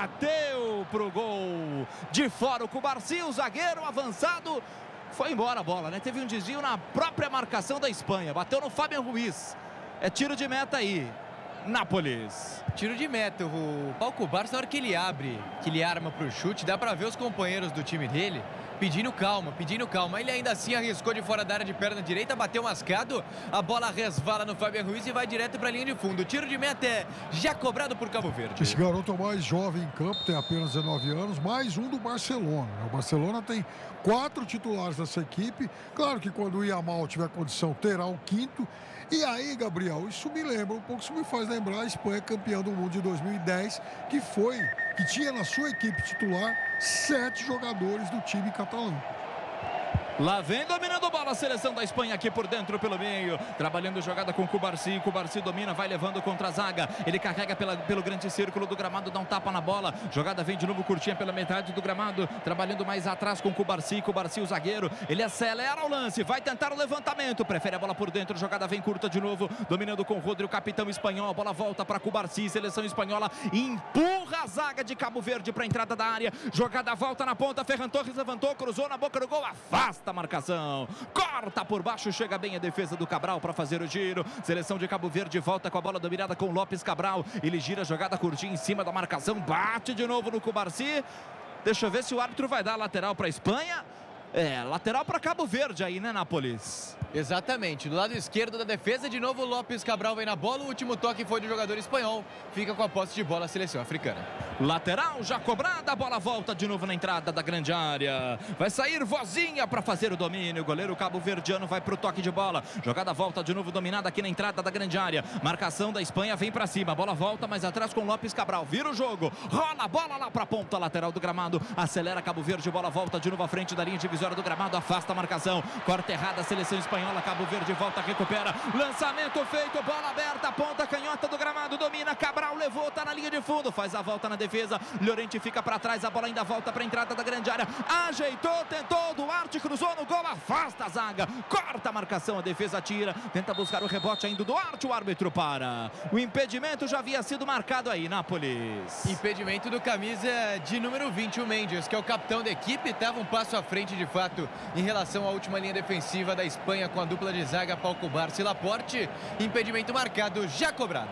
bateu pro gol. De fora o Cubarsi, o zagueiro avançado. Foi embora a bola, né? Teve um desvio na própria marcação da Espanha. Bateu no Fabian Ruiz. É tiro de meta aí. Nápoles. Tiro de meta. O Pau Cubarsi, na hora que ele abre, que ele arma pro chute, dá pra ver os companheiros do time dele pedindo calma. Ele ainda assim arriscou de fora da área de perna direita, bateu mascado, a bola resvala no Fabian Ruiz e vai direto para a linha de fundo. O tiro de meta é já cobrado por Cabo Verde. Esse garoto é o mais jovem em campo, tem apenas 19 anos, mais um do Barcelona. O Barcelona tem 4 titulares dessa equipe. Claro que quando o Yamal tiver condição, terá o 5º. E aí, Gabriel, isso me lembra um pouco, isso me faz lembrar a Espanha campeã do mundo de 2010, que tinha na sua equipe titular 7 jogadores do time catalão. Lá vem dominando bola a seleção da Espanha aqui por dentro pelo meio, trabalhando jogada com Cubarsí domina, vai levando contra a zaga, ele carrega pelo grande círculo do gramado, dá um tapa na bola, jogada vem de novo curtinha pela metade do gramado, trabalhando mais atrás com Cubarsí o zagueiro, ele acelera o lance, vai tentar o levantamento, prefere a bola por dentro, jogada vem curta de novo, dominando com Rodri, o capitão espanhol, a bola volta para Cubarsí, seleção espanhola empurra a zaga de Cabo Verde para a entrada da área, jogada volta na ponta, Ferran Torres levantou, cruzou na boca do gol, afasta a marcação, corta por baixo, chega bem a defesa do Cabral para fazer o giro, seleção de Cabo Verde volta com a bola dominada com Lopes Cabral, ele gira a jogada curtinha em cima da marcação, bate de novo no Cubarsí, deixa eu ver se o árbitro vai dar lateral para a Espanha. Lateral para Cabo Verde aí, né, Nápoles? Exatamente, do lado esquerdo da defesa, de novo Lopes Cabral vem na bola, o último toque foi do jogador espanhol, fica com a posse de bola a seleção africana. Lateral já cobrada, a bola volta de novo na entrada da grande área, vai sair Vozinha para fazer o domínio, o goleiro cabo-verdiano vai pro toque de bola, jogada volta de novo dominada aqui na entrada da grande área, marcação da Espanha vem para cima, a bola volta mais atrás com Lopes Cabral, vira o jogo, rola a bola lá para a ponta lateral do gramado, acelera Cabo Verde, bola volta de novo à frente da linha divisória do gramado, afasta a marcação, corta errada a seleção espanhola, Cabo Verde volta, recupera, lançamento feito, bola aberta, ponta canhota do gramado, domina, Cabral levou, tá na linha de fundo, faz a volta na defesa, Llorente fica para trás, a bola ainda volta para a entrada da grande área, ajeitou, tentou, Duarte cruzou no gol, afasta a zaga, corta a marcação, a defesa tira, tenta buscar o rebote ainda do Duarte, o árbitro para, o impedimento já havia sido marcado aí, Nápoles. Impedimento do camisa de número 20, o Mendes, que é o capitão da equipe, estava um passo à frente de fato em relação à última linha defensiva da Espanha com a dupla de zaga Pau Cubarsí e Laporte, impedimento marcado, já cobrado.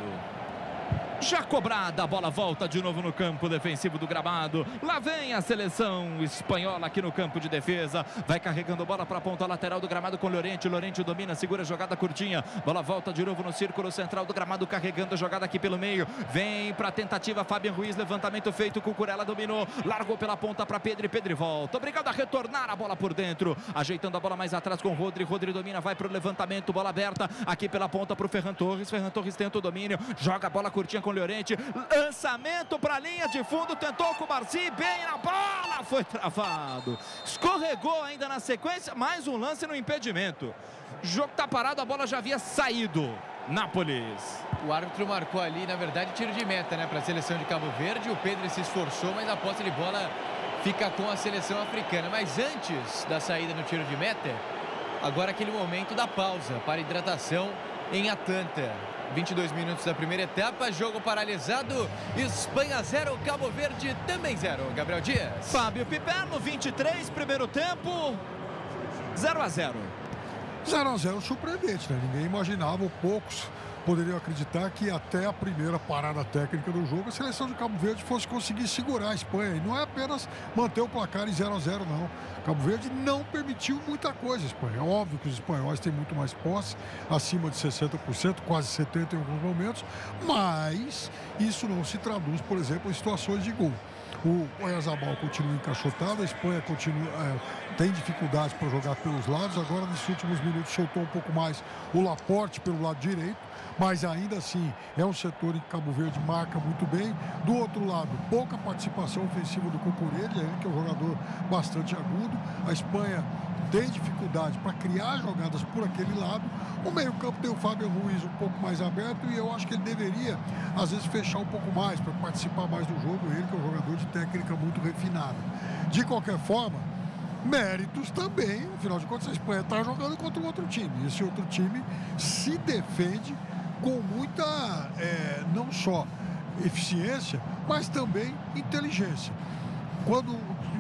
Já cobrada, a bola volta de novo no campo defensivo do gramado. Lá vem a seleção espanhola aqui no campo de defesa. Vai carregando a bola para a ponta lateral do gramado com Llorente. Llorente domina, segura a jogada curtinha. Bola volta de novo no círculo central do gramado, carregando a jogada aqui pelo meio. Vem para a tentativa Fabian Ruiz, levantamento feito, Cucurella dominou. Largou pela ponta para Pedro e Pedro volta. Obrigado a retornar a bola por dentro. Ajeitando a bola mais atrás com Rodri. Rodri domina, vai para o levantamento, bola aberta aqui pela ponta para o Ferran Torres. Ferran Torres tenta o domínio, joga a bola curtinha com Llorente, lançamento para a linha de fundo, tentou com o Cubarsí, bem na bola, foi travado, escorregou ainda na sequência, mais um lance no impedimento, o jogo tá parado, a bola já havia saído. Nápoles. O árbitro marcou ali, na verdade, tiro de meta, né, para a seleção de Cabo Verde, o Pedro se esforçou, mas a posse de bola fica com a seleção africana, mas antes da saída no tiro de meta, agora aquele momento da pausa para hidratação em Atlanta. 22 minutos da primeira etapa, jogo paralisado, Espanha 0, Cabo Verde também 0. Gabriel Dias. Fábio Piperno, 23, primeiro tempo, 0-0. 0-0 surpreendente, né? Ninguém imaginava, poucos poderiam acreditar que até a primeira parada técnica do jogo a seleção de Cabo Verde fosse conseguir segurar a Espanha. E não é apenas manter o placar em 0-0, não. Cabo Verde não permitiu muita coisa à Espanha. É óbvio que os espanhóis têm muito mais posse, acima de 60%, quase 70% em alguns momentos, mas isso não se traduz, por exemplo, em situações de gol. O Oyarzabal continua encaixotado, a Espanha tem dificuldades para jogar pelos lados. Agora, nesses últimos minutos, soltou um pouco mais o Laporte pelo lado direito, mas ainda assim é um setor em que Cabo Verde marca muito bem. Do outro lado, pouca participação ofensiva do Cucurella, ele que é um jogador bastante agudo. A Espanha tem dificuldade para criar jogadas por aquele lado. O meio-campo tem o Fabian Ruiz um pouco mais aberto e eu acho que ele deveria, às vezes, fechar um pouco mais para participar mais do jogo. Ele que é um jogador de técnica muito refinada. De qualquer forma, méritos também, afinal de contas, a Espanha está jogando contra um outro time. E esse outro time se defende com muita, não só eficiência, mas também inteligência. Quando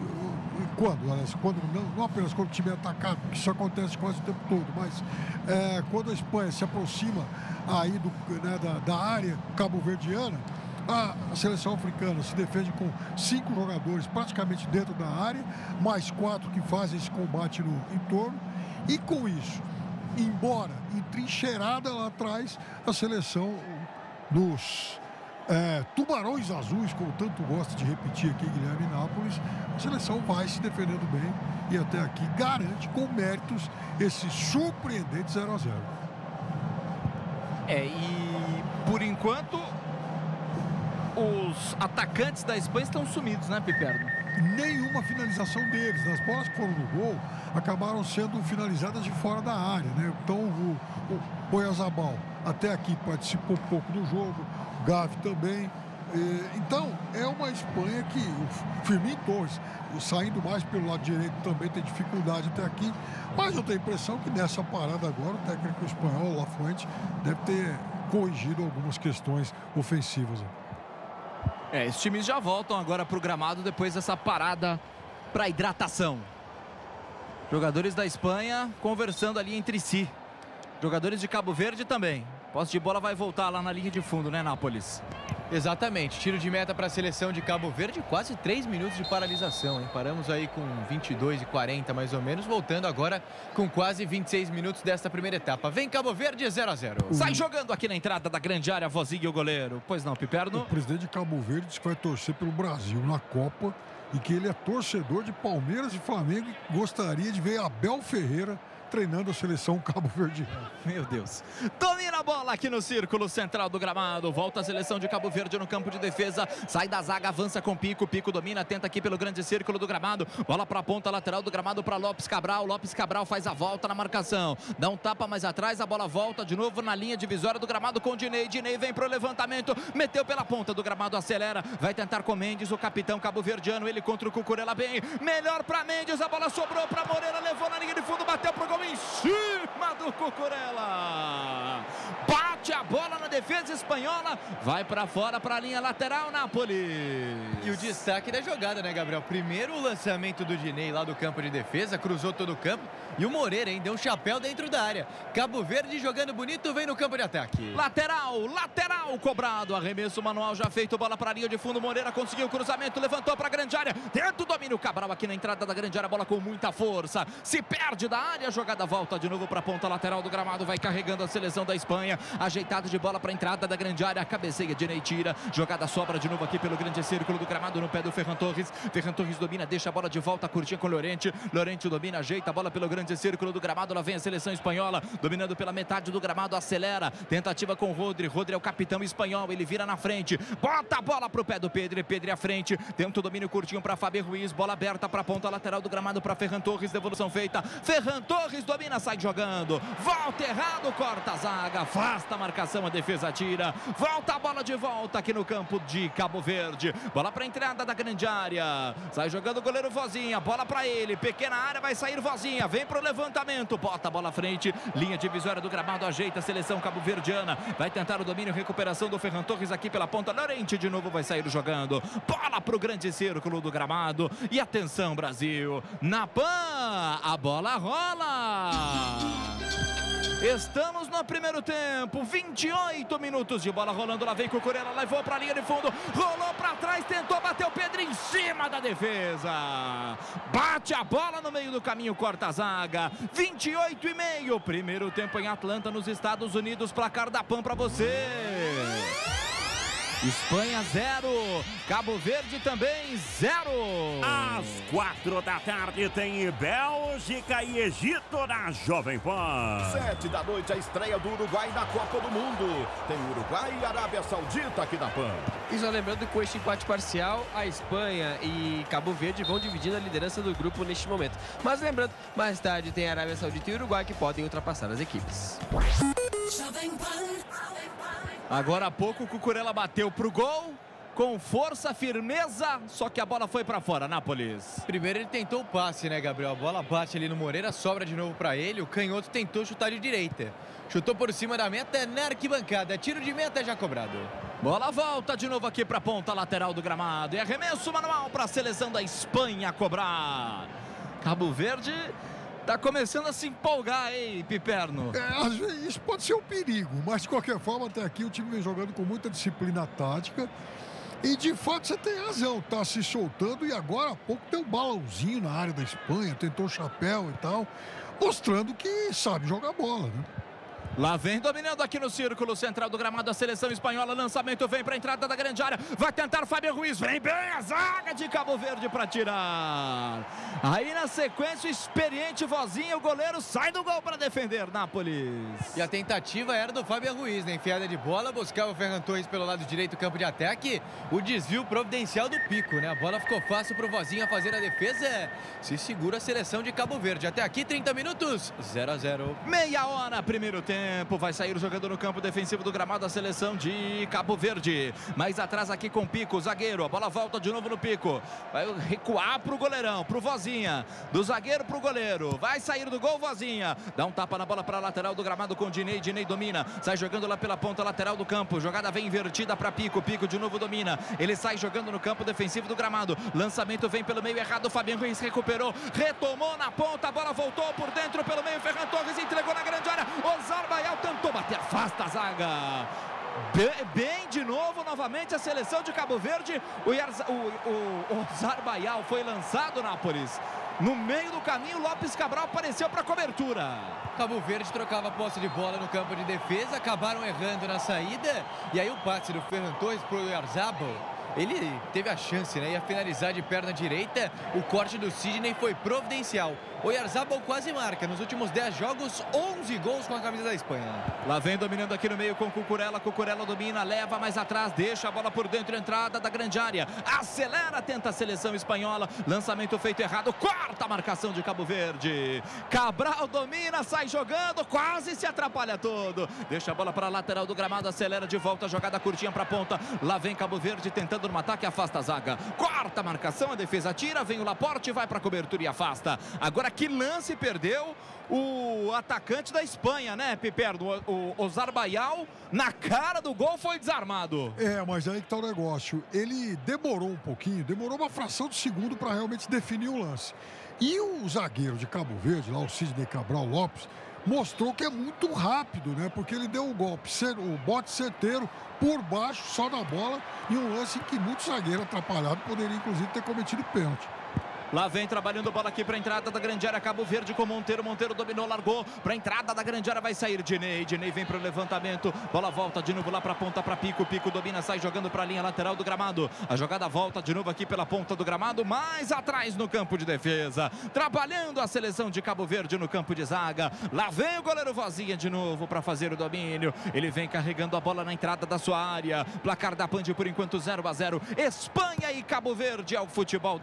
não apenas quando o time é atacado, que isso acontece quase o tempo todo, mas quando a Espanha se aproxima aí da área cabo-verdiana, A seleção africana se defende com 5 jogadores praticamente dentro da área, mais 4 que fazem esse combate no entorno. E com isso, embora entrincheirada lá atrás, a seleção dos tubarões azuis, como tanto gosta de repetir aqui Guilherme Nápoles, a seleção vai se defendendo bem e até aqui garante com méritos esse surpreendente 0-0. E por enquanto os atacantes da Espanha estão sumidos, né, Piperno? Nenhuma finalização deles. As bolas que foram no gol acabaram sendo finalizadas de fora da área, né? Então o Oyarzabal até aqui participou pouco do jogo, o Gavi também. Então é uma Espanha que o Firmino Torres, saindo mais pelo lado direito, também tem dificuldade até aqui. Mas eu tenho a impressão que nessa parada agora o técnico espanhol, Lafuente, deve ter corrigido algumas questões ofensivas. Os times já voltam agora para o gramado depois dessa parada para hidratação. Jogadores da Espanha conversando ali entre si. Jogadores de Cabo Verde também. Posse de bola vai voltar lá na linha de fundo, né, Nápoles? Exatamente. Tiro de meta para a seleção de Cabo Verde. Quase 3 minutos de paralisação, hein? Paramos aí com 22:40 mais ou menos. Voltando agora com quase 26 minutos desta primeira etapa. Vem Cabo Verde, 0-0. Sai jogando aqui na entrada da grande área, Vozinho, o goleiro. Pois não, Piperno? O presidente de Cabo Verde disse que vai torcer pelo Brasil na Copa e que ele é torcedor de Palmeiras e Flamengo e gostaria de ver Abel Ferreira treinando a seleção cabo-verdiana. Meu Deus. Domina a bola aqui no círculo central do gramado. Volta a seleção de Cabo Verde no campo de defesa. Sai da zaga, avança com Pico. Pico domina, tenta aqui pelo grande círculo do gramado. Bola para a ponta lateral do gramado para Lopes Cabral. Lopes Cabral faz a volta na marcação. Dá um tapa mais atrás, a bola volta de novo na linha divisória do gramado com Dinei. Dinei vem pro levantamento. Meteu pela ponta do gramado, acelera. Vai tentar com Mendes, o capitão cabo-verdiano. Ele contra o Cucurella bem. Melhor para Mendes, a bola sobrou para Moreira. Levou na linha de fundo, bateu pro gol em cima do Cucurella. Bate a bola na defesa espanhola. Vai para fora para a linha lateral, Nápoles. E o destaque da jogada, né, Gabriel? Primeiro o lançamento do Dinei lá do campo de defesa, cruzou todo o campo. E o Moreira, hein, deu um chapéu dentro da área. Cabo Verde jogando bonito, vem no campo de ataque. Lateral cobrado. Arremesso manual já feito, bola para a linha de fundo. Moreira conseguiu o cruzamento, levantou para a grande área. Tenta o domínio, Cabral aqui na entrada da grande área, bola com muita força. Se perde da área, a jogada volta de novo para a ponta lateral do gramado. Vai carregando a seleção da Espanha. Ajeitado de bola para a entrada da grande área. Cabeceia, Dinei tira. Jogada sobra de novo aqui pelo grande círculo do gramado no pé do Ferran Torres. Ferran Torres domina, deixa a bola de volta, curtinha com Llorente. Llorente domina, ajeita a bola pelo grande círculo do gramado. Lá vem a seleção espanhola, dominando pela metade do gramado, acelera. Tentativa com Rodri. Rodri é o capitão espanhol, ele vira na frente. Bota a bola pro pé do Pedri. Pedri à frente. Tenta o domínio curtinho para Fábio Ruiz. Bola aberta para a ponta lateral do gramado para Ferran Torres. Devolução feita. Ferran Torres domina, sai jogando. Volta errado, corta a zaga. Afasta a marcação, a defesa tira. Volta a bola de volta aqui no campo de Cabo Verde. Bola para a entrada da grande área. Sai jogando o goleiro Vozinha. Bola para ele. Pequena área, vai sair Vozinha. Vem pro levantamento. Bota a bola à frente. Linha divisória do gramado. Ajeita a seleção cabo-verdiana. Vai tentar o domínio. Recuperação do Ferran Torres aqui pela ponta. Llorente de novo vai sair jogando. Bola pro grande círculo do gramado. E atenção, Brasil. Na PAN, a bola rola. Estamos no primeiro tempo, 28 minutos de bola rolando, lá vem Cucurella, levou para a linha de fundo, rolou para trás, tentou bater o Pedro em cima da defesa. Bate a bola no meio do caminho, corta a zaga. 28,5, primeiro tempo em Atlanta, nos Estados Unidos, placar da PAN para você. Espanha 0, Cabo Verde também 0. Às 4 da tarde tem Bélgica e Egito na Jovem Pan. 7 da noite a estreia do Uruguai na Copa do Mundo. Tem Uruguai e Arábia Saudita aqui na PAN. E só lembrando que com este empate parcial, a Espanha e Cabo Verde vão dividindo a liderança do grupo neste momento. Mas lembrando, mais tarde tem Arábia Saudita e Uruguai que podem ultrapassar as equipes. Agora há pouco o Cucurella bateu pro gol, com força, firmeza, só que a bola foi pra fora, Nápoles. Primeiro ele tentou o passe, né, Gabriel? A bola bate ali no Moreira, sobra de novo pra ele, o canhoto tentou chutar de direita. Chutou por cima da meta, na arquibancada, tiro de meta já cobrado. Bola volta de novo aqui pra ponta lateral do gramado, e arremesso manual pra seleção da Espanha cobrar. Cabo Verde Tá começando a se empolgar, hein, Piperno? Às vezes isso pode ser um perigo, mas de qualquer forma, até aqui o time vem jogando com muita disciplina tática. E de fato você tem razão, tá se soltando e agora há pouco tem um balãozinho na área da Espanha, tentou o chapéu e tal, mostrando que sabe jogar bola, né? Lá vem dominando aqui no círculo central do gramado a seleção espanhola. Lançamento vem para a entrada da grande área. Vai tentar o Fábio Ruiz. Vem bem a zaga de Cabo Verde para tirar. Aí na sequência o experiente Vozinha, o goleiro sai do gol para defender Nápoles. E a tentativa era do Fábio Ruiz, né? Enfiada de bola, buscava o Ferran Torres pelo lado direito do campo de ataque. O desvio providencial do Pico, né? A bola ficou fácil para o Vozinha fazer a defesa. Se segura a seleção de Cabo Verde. Até aqui 30 minutos, 0-0. Meia hora, primeiro tempo. Vai sair jogando no campo defensivo do gramado a seleção de Cabo Verde. Mais atrás aqui com o Pico, zagueiro. A bola volta de novo no Pico. Vai recuar pro goleirão, pro Vozinha. Do zagueiro pro goleiro. Vai sair do gol, Vozinha. Dá um tapa na bola para a lateral do gramado com o Diney. Diney domina. Sai jogando lá pela ponta lateral do campo. Jogada vem invertida para Pico. Pico de novo domina. Ele sai jogando no campo defensivo do gramado. Lançamento vem pelo meio errado. Fabiano Ruiz recuperou. Retomou na ponta. A bola voltou por dentro pelo meio. Ferran Torres entregou na grande área. Baial tentou bater, afasta a zaga. Bem de novo, novamente a seleção de Cabo Verde. O Zarbaial foi lançado, Nápoles. No meio do caminho, Lopes Cabral apareceu para cobertura. Cabo Verde trocava a posse de bola no campo de defesa, acabaram errando na saída. E aí o passe do Ferran Torres para o Oyarzabal. Ele teve a chance, né? Ia finalizar de perna direita. O corte do Sidney foi providencial. O Oyarzabal quase marca. Nos últimos 10 jogos, 11 gols com a camisa da Espanha. Lá vem dominando aqui no meio com Cucurella. Cucurella domina, leva mais atrás, deixa a bola por dentro, entrada da grande área. Acelera, tenta a seleção espanhola. Lançamento feito errado. Quarta marcação de Cabo Verde. Cabral domina, sai jogando, quase se atrapalha todo. Deixa a bola para a lateral do gramado, acelera de volta, jogada curtinha para a ponta. Lá vem Cabo Verde tentando no ataque, afasta a zaga. Quarta marcação, a defesa tira, vem o Laporte, vai para a cobertura e afasta. Agora que lance perdeu o atacante da Espanha, né, Piperno? O Zarbaial, na cara do gol, foi desarmado. Mas aí que tá o negócio. Ele demorou um pouquinho, demorou uma fração de segundo para realmente definir o lance. E o zagueiro de Cabo Verde, lá o Sidney Cabral Lopes, mostrou que é muito rápido, né? Porque ele deu o golpe, o bote certeiro por baixo, só na bola, e um lance em que muito zagueiro atrapalhado poderia inclusive ter cometido pênalti. Lá vem trabalhando bola aqui para a entrada da grande área, Cabo Verde com Monteiro. Monteiro dominou, largou para a entrada da grande área, vai sair Diney. Diney vem para o levantamento, bola volta de novo lá para a ponta para Pico. Pico domina, sai jogando para a linha lateral do gramado. A jogada volta de novo aqui pela ponta do gramado, mais atrás no campo de defesa. Trabalhando a seleção de Cabo Verde no campo de zaga. Lá vem o goleiro Vozinha de novo para fazer o domínio. Ele vem carregando a bola na entrada da sua área. Placar da Band por enquanto 0-0. Espanha e Cabo Verde é o futebol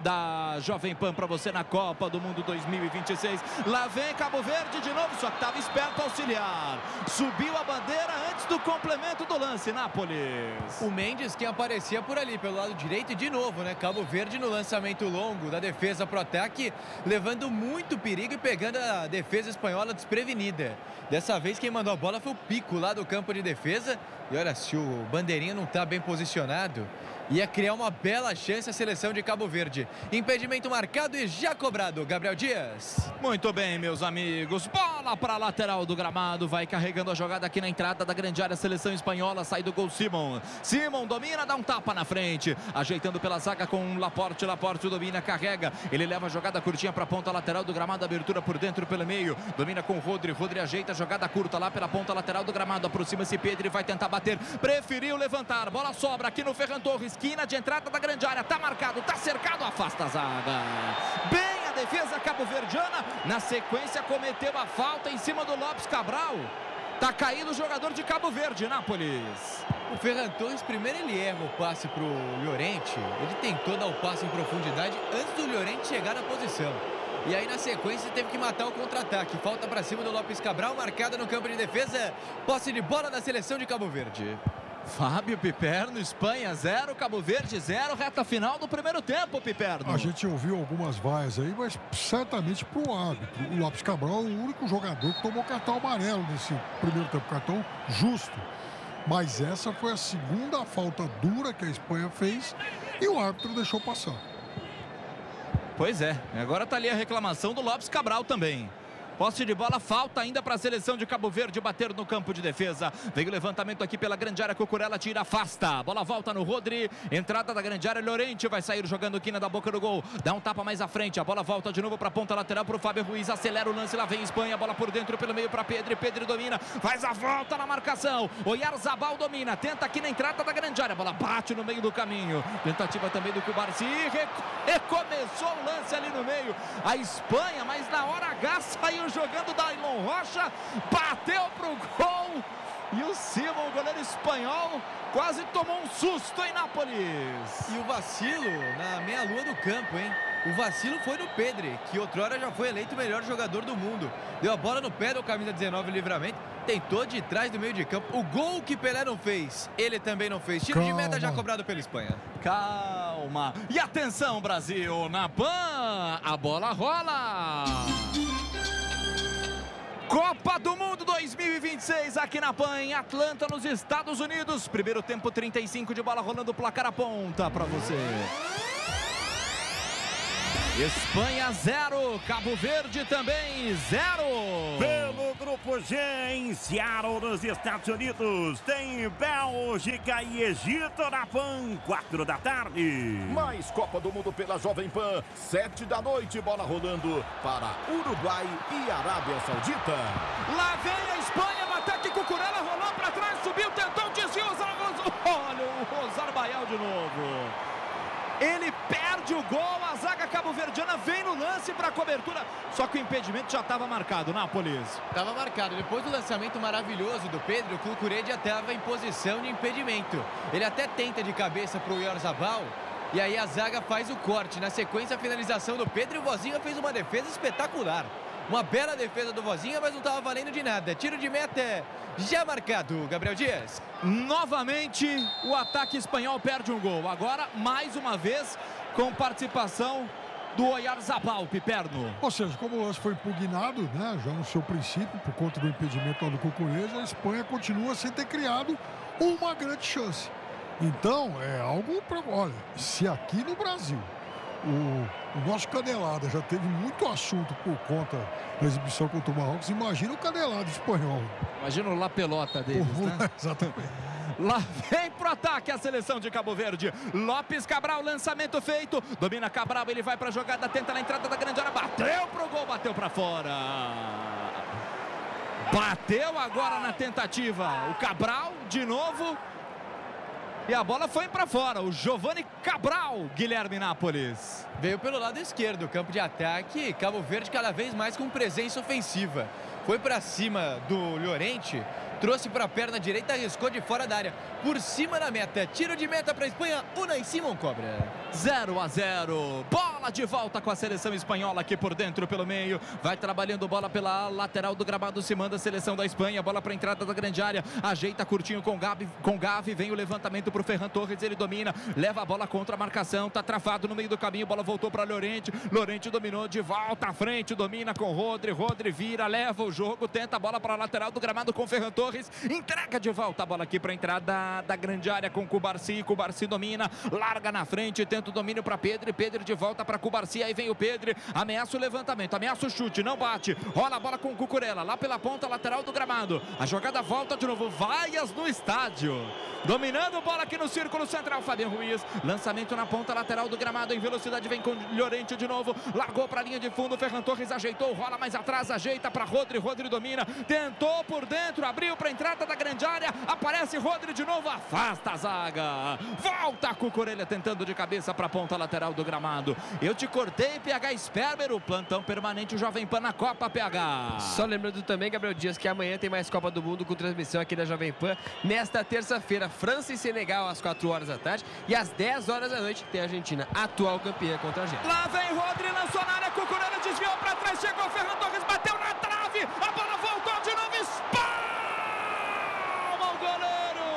da Jovem Pan para você na Copa do Mundo 2026. Lá vem Cabo Verde de novo, só que estava esperto auxiliar. Subiu a bandeira antes do complemento do lance, Nápoles. O Mendes que aparecia por ali, pelo lado direito, e de novo, né? Cabo Verde no lançamento longo da defesa pro ataque, levando muito perigo e pegando a defesa espanhola desprevenida. Dessa vez quem mandou a bola foi o Pico lá do campo de defesa. E olha, se o bandeirinha não está bem posicionado, ia criar uma bela chance a seleção de Cabo Verde. Impedimento marcado e já cobrado. Gabriel Dias. Muito bem, meus amigos. Bola para a lateral do gramado. Vai carregando a jogada aqui na entrada da grande área. Seleção espanhola. Sai do gol Simon. Simon domina, dá um tapa na frente. Ajeitando pela zaga com Laporte. Laporte domina, carrega. Ele leva a jogada curtinha para a ponta lateral do gramado. Abertura por dentro, pelo meio. Domina com o Rodri. Rodri ajeita a jogada curta lá pela ponta lateral do gramado. Aproxima-se Pedro e vai tentar bater. Preferiu levantar. Bola sobra aqui no Ferran Torres. Esquina de entrada da grande área, tá marcado, tá cercado, afasta a zaga. Bem a defesa cabo-verdiana, na sequência cometeu a falta em cima do Lopes Cabral. Tá caído o jogador de Cabo Verde, Nápoles. O Ferran Torres, primeiro ele erra o passe pro Llorente, ele tentou dar o passe em profundidade antes do Llorente chegar na posição. E aí na sequência teve que matar o contra-ataque. Falta para cima do Lopes Cabral, marcada no campo de defesa. Posse de bola da seleção de Cabo Verde. Fábio Piperno, Espanha 0, Cabo Verde 0, reta final do primeiro tempo, Piperno. A gente ouviu algumas vaias aí, mas certamente pro árbitro. O Lopes Cabral é o único jogador que tomou cartão amarelo nesse primeiro tempo, cartão justo. Mas essa foi a segunda falta dura que a Espanha fez e o árbitro deixou passar. Pois é, agora tá ali a reclamação do Lopes Cabral também. Posse de bola, falta ainda para a seleção de Cabo Verde bater no campo de defesa. Vem o levantamento aqui pela grande área, Cucurella tira, afasta. A bola volta no Rodri, entrada da grande área, Llorente vai sair jogando quina da boca do gol. Dá um tapa mais à frente, a bola volta de novo para a ponta lateral para o Fábio Ruiz, acelera o lance, lá vem Espanha, bola por dentro pelo meio para Pedro, Pedro domina, faz a volta na marcação. Oyarzabal domina, tenta aqui na entrada da grande área, a bola bate no meio do caminho. Tentativa também do Cubarsi, recomeçou o lance ali no meio. A Espanha, mas na hora H saiu jogando Dailon Rocha, bateu pro gol e o Simon, o goleiro espanhol, quase tomou um susto em Nápoles. E o vacilo na meia-lua do campo, hein? O vacilo foi no Pedri, que outrora já foi eleito o melhor jogador do mundo. Deu a bola no pé do camisa 19, Livramento, tentou de trás do meio de campo. O gol que Pelé não fez, ele também não fez. Tiro de meta já cobrado pela Espanha. Calma. E atenção, Brasil, na PAN, a bola rola. Copa do Mundo 2026 aqui na PAN, em Atlanta, nos Estados Unidos. Primeiro tempo, 35 de bola rolando, placar a ponta para você. Espanha 0, Cabo Verde também 0. Pelo grupo G, em Seattle, nos Estados Unidos, tem Bélgica e Egito na PAN, 4 da tarde. Mais Copa do Mundo pela Jovem Pan, 7 da noite, bola rolando para Uruguai e Arábia Saudita. Lá vem a Espanha, no ataque, Cucurella rolou para trás, subiu, tentou, desviou, olha o Rosário Baial de novo. Ele perde o gol, a zaga cabo-verdiana vem no lance para a cobertura, só que o impedimento já estava marcado, Nápoles. Estava marcado, depois do lançamento maravilhoso do Pedro, o Cucurella estava em posição de impedimento. Ele até tenta de cabeça para o Oyarzabal, e aí a zaga faz o corte. Na sequência, a finalização do Pedro, e o Vozinha fez uma defesa espetacular. Uma bela defesa do Vozinha, mas não estava valendo de nada. Tiro de meta já marcado, Gabriel Dias. Novamente, o ataque espanhol perde um gol. Agora, mais uma vez, com participação do Oyarzabal, Piperno. Ou seja, como o lance foi impugnado, né, já no seu princípio, por conta do impedimento lá do Cucurella, a Espanha continua sem ter criado uma grande chance. Então, é algo para... Olha, se aqui no Brasil o nosso Canelada já teve muito assunto por conta da exibição contra o Marrocos, imagina o Canelada espanhol. Imagina o La Pelota deles, né? Exatamente. Lá vem pro ataque a seleção de Cabo Verde. Lopes Cabral, lançamento feito. Domina Cabral, ele vai pra jogada, tenta na entrada da grande área. Bateu pro gol, bateu pra fora. Bateu agora na tentativa. O Cabral, de novo. E a bola foi para fora, o Giovanni Cabral, Guilherme Nápoles. Veio pelo lado esquerdo, campo de ataque, Cabo Verde cada vez mais com presença ofensiva. Foi para cima do Llorente, trouxe para a perna direita, arriscou de fora da área. Por cima da meta, tiro de meta para a Espanha, Unai Simon cobra. 0-0, bola de volta com a seleção espanhola aqui por dentro, pelo meio. Vai trabalhando bola pela lateral do gramado, se manda a seleção da Espanha. Bola para a entrada da grande área, ajeita curtinho com Gavi, vem o levantamento para o Ferran Torres, ele domina, leva a bola contra a marcação, tá travado no meio do caminho, bola voltou para Llorente, Llorente dominou de volta à frente, domina com Rodri vira, leva o jogo, tenta a bola para a lateral do gramado com Ferran Torres, entrega de volta a bola aqui para a entrada da grande área com Cubarsi domina, larga na frente, tenta o domínio para Pedro de volta para Cubarsi, aí vem o Pedro, ameaça o levantamento, ameaça o chute, não bate, rola a bola com Cucurella, lá pela ponta lateral do gramado, a jogada volta de novo, vaias no estádio, dominando bola aqui no círculo central, Fábio Ruiz, lançamento na ponta lateral do gramado, em velocidade vem com Llorente de novo, largou para a linha de fundo, Ferran Torres ajeitou, rola mais atrás, ajeita para Rodri domina, tentou por dentro, abriu para a entrada da grande área, aparece Rodri de novo, afasta a zaga, volta Cucurella tentando de cabeça para a ponta lateral do gramado. Eu te cortei, PH Sperber, o plantão permanente, o Jovem Pan na Copa, PH. Só lembrando também, Gabriel Dias, que amanhã tem mais Copa do Mundo com transmissão aqui da Jovem Pan, nesta terça-feira, França e Senegal às 4 horas da tarde e às 10 horas da noite tem a Argentina, atual campeã contra a Argentina. Lá vem Rodri, lançou na área, Cucurella desviou para trás, chegou Ferran Torres, bateu na trave, a bola voltou de novo, espalma o goleiro!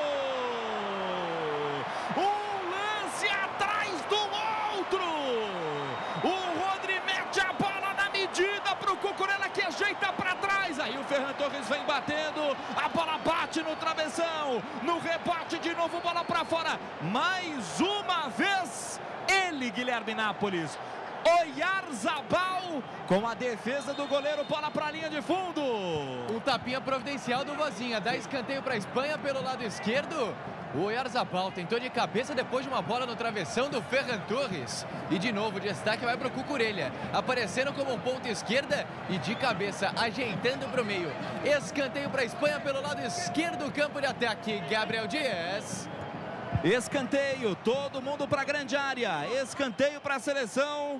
Um lance atrás do outro! O Rodri mete a bola na medida para o Cucurella que ajeita para trás, aí o Ferran Torres vem batendo, a bola bate no travessão, no rebote de novo, bola para fora, mais uma vez ele, Guilherme Nápoles. Oyarzabal com a defesa do goleiro, bola para a linha de fundo. Um tapinha providencial do Vozinha, dá escanteio para a Espanha pelo lado esquerdo. O Oyarzabal tentou de cabeça depois de uma bola no travessão do Ferran Torres. E de novo, o destaque vai para o Cucurella, aparecendo como um ponta esquerda e de cabeça, ajeitando para o meio. Escanteio para a Espanha pelo lado esquerdo do campo de ataque. Gabriel Dias. Escanteio, todo mundo para a grande área. Escanteio para a seleção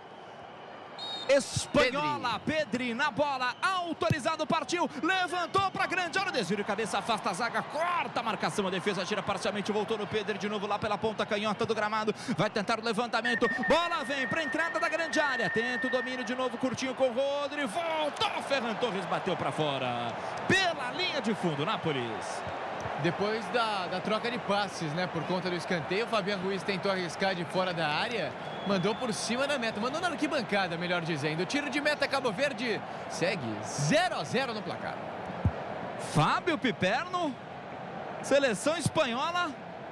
espanhola. Pedri na bola, autorizado, partiu, levantou para a grande área, desvio de cabeça, afasta a zaga, corta a marcação, a defesa tira parcialmente, voltou no Pedri de novo lá pela ponta canhota do gramado, vai tentar o levantamento, bola vem para a entrada da grande área, tenta o domínio de novo, curtinho com o Rodri, voltou, Ferran Torres bateu para fora, pela linha de fundo, Nápoles. Depois da troca de passes, né, por conta do escanteio, o Fabián Ruiz tentou arriscar de fora da área, mandou por cima da meta, mandou na arquibancada, melhor dizendo. Tiro de meta, Cabo Verde segue 0-0 no placar. Fábio Piperno, seleção espanhola,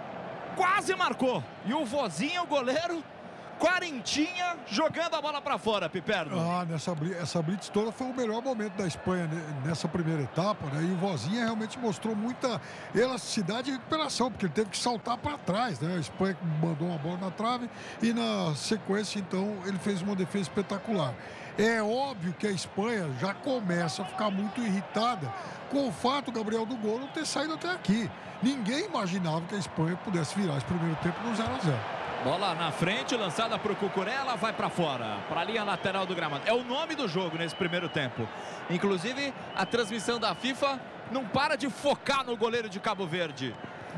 quase marcou. E o Vozinha, o goleiro, quarentinha, jogando a bola para fora, Piperno. Essa blitz toda foi o melhor momento da Espanha nessa primeira etapa, né? E o Vozinha realmente mostrou muita elasticidade e recuperação, porque ele teve que saltar para trás, né? A Espanha mandou uma bola na trave e na sequência, então, ele fez uma defesa espetacular. É óbvio que a Espanha já começa a ficar muito irritada com o fato, Gabriel, do gol não ter saído até aqui. Ninguém imaginava que a Espanha pudesse virar esse primeiro tempo no 0-0. Bola na frente, lançada para o Cucurella, vai para fora, para a linha lateral do gramado. É o nome do jogo nesse primeiro tempo. Inclusive, a transmissão da FIFA não para de focar no goleiro de Cabo Verde.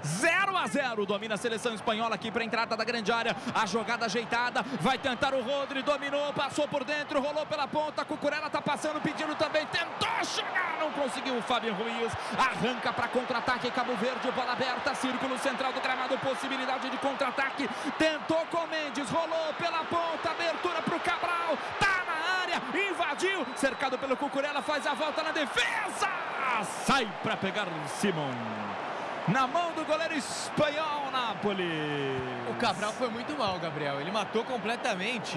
0-0, domina a seleção espanhola aqui para a entrada da grande área, a jogada ajeitada, vai tentar o Rodri, dominou, passou por dentro, rolou pela ponta, Cucurella tá passando, pedindo também, tentou chegar, não conseguiu, o Fabián Ruiz arranca para contra-ataque, Cabo Verde, bola aberta, círculo central do gramado, possibilidade de contra-ataque, tentou com Mendes, rolou pela ponta, abertura para o Cabral, tá na área, invadiu, cercado pelo Cucurella, faz a volta na defesa, sai para pegar o Simon. Na mão do goleiro espanhol, Nápoles. O Cabral foi muito mal, Gabriel. Ele matou completamente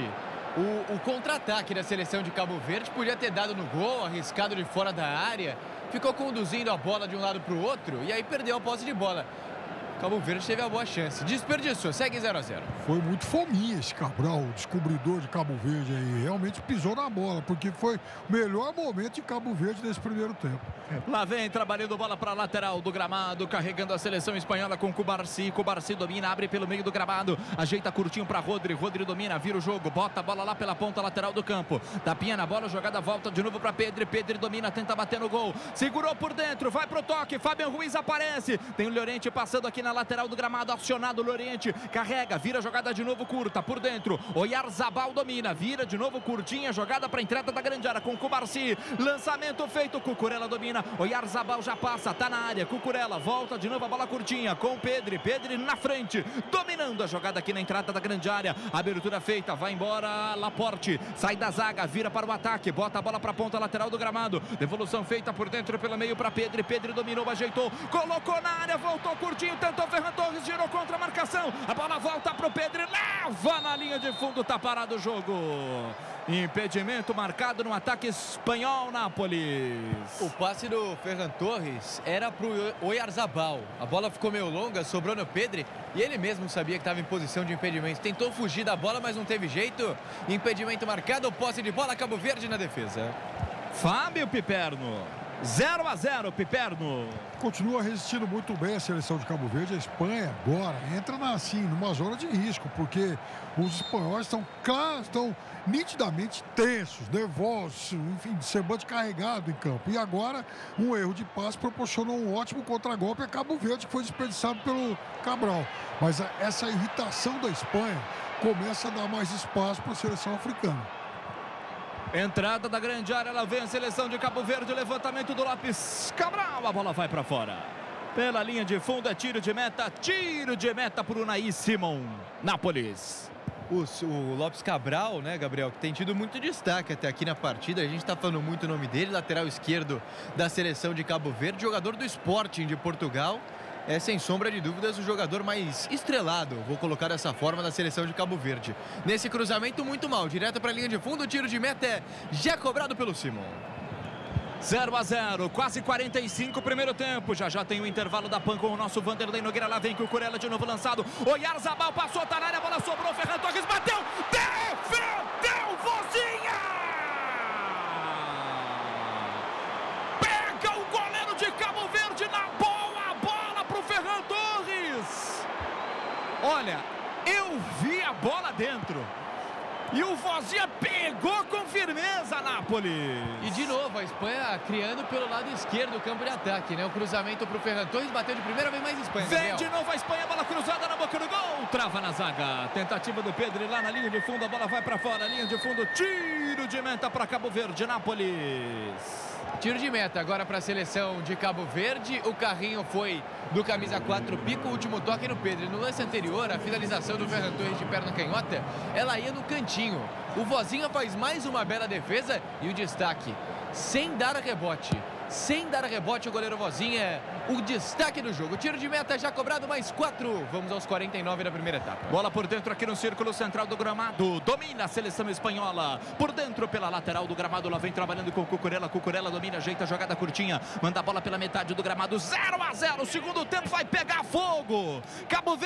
o contra-ataque da seleção de Cabo Verde. Podia ter dado no gol, arriscado de fora da área. Ficou conduzindo a bola de um lado para o outro e aí perdeu a posse de bola. Cabo Verde teve a boa chance. Desperdiçou, segue 0-0. Foi muito fominha esse Cabral, o descobridor de Cabo Verde aí. Realmente pisou na bola, porque foi o melhor momento de Cabo Verde nesse primeiro tempo. Lá vem, trabalhando bola para a lateral do gramado, carregando a seleção espanhola com Cubarsi. Cubarsi domina, abre pelo meio do gramado, ajeita curtinho para Rodri. Rodri domina, vira o jogo, bota a bola lá pela ponta lateral do campo. Tapinha na bola, jogada volta de novo para Pedri. Pedri domina, tenta bater no gol. Segurou por dentro, vai pro toque. Fabián Ruiz aparece. Tem o Llorente passando aqui na lateral do gramado, acionado o Llorente, carrega, vira jogada de novo curta, por dentro, Oyarzabal domina, vira de novo curtinha, jogada para a entrada da grande área com Cubarsi, lançamento feito, Cucurella domina, Oyarzabal já passa, tá na área, Cucurella volta de novo a bola curtinha com Pedri, Pedri na frente, dominando a jogada aqui na entrada da grande área, abertura feita, vai embora Laporte, sai da zaga, vira para o ataque, bota a bola para a ponta lateral do gramado, devolução feita por dentro pelo meio para Pedri, Pedri dominou, ajeitou, colocou na área, voltou curtinho, tentou Ferran Torres, girou contra a marcação, a bola volta para o Pedri, leva na linha de fundo, tá parado o jogo. Impedimento marcado no ataque espanhol, Nápoles. O passe do Ferran Torres era pro Oyarzabal. A bola ficou meio longa, sobrou no Pedri e ele mesmo sabia que estava em posição de impedimento. Tentou fugir da bola, mas não teve jeito. Impedimento marcado, posse de bola, Cabo Verde na defesa. Fábio Piperno. 0-0, Piperno. Continua resistindo muito bem a seleção de Cabo Verde. A Espanha agora entra numa zona de risco, porque os espanhóis estão nitidamente tensos, nervosos, enfim, de semblante carregado em campo. E agora, um erro de passe proporcionou um ótimo contragolpe a Cabo Verde, que foi desperdiçado pelo Cabral. Mas essa irritação da Espanha começa a dar mais espaço para a seleção africana. Entrada da grande área, ela vem a seleção de Cabo Verde, levantamento do Lopes Cabral, a bola vai para fora. Pela linha de fundo é tiro de meta por Unai Simon, Nápoles. O Lopes Cabral, né, Gabriel, que tem tido muito destaque até aqui na partida, a gente está falando muito o nome dele, lateral esquerdo da seleção de Cabo Verde, jogador do Sporting de Portugal. é, sem sombra de dúvidas, o jogador mais estrelado, vou colocar dessa forma, da seleção de Cabo Verde. Nesse cruzamento, muito mal, direto para a linha de fundo, o tiro de meta é já cobrado pelo Simon. 0-0, quase 45 primeiro tempo. Já tem o intervalo da PAN com o nosso Vanderlei Nogueira. Lá vem Cucurella de novo lançado. Oyarzabal passou, tá na área, a bola sobrou. Ferran Torres bateu, defendeu, Vozinha! Pega o goleiro de Cabo Verde na boa bola pro Ferran Torres. Olha, eu vi a bola dentro. E o Vozinha pegou com firmeza, Nápoles. E de novo, a Espanha criando pelo lado esquerdo do campo de ataque, né? O cruzamento pro Ferran Torres, bateu de primeira, vem mais Espanha. Vem de novo a Espanha, bola cruzada na boca do gol. Trava na zaga, tentativa do Pedro lá na linha de fundo, a bola vai pra fora, linha de fundo, tiro de meta para Cabo Verde, Nápoles. Tiro de meta agora para a seleção de Cabo Verde. O carrinho foi do camisa 4 Pico, o último toque no Pedro. E no lance anterior, a finalização do Ferran Torres de perna canhota, ela ia no cantinho. O Vozinha faz mais uma bela defesa e o destaque, sem dar rebote. Sem dar rebote, o goleiro Vozinha, o destaque do jogo. Tiro de meta já cobrado, mais 4. Vamos aos 49 da primeira etapa. Bola por dentro aqui no círculo central do gramado. Domina a seleção espanhola. Por dentro, pela lateral do gramado. Lá vem trabalhando com o Cucurella. Cucurella domina, ajeita a jogada curtinha. Manda a bola pela metade do gramado. 0-0. Segundo tempo vai pegar fogo. Cabo Verde.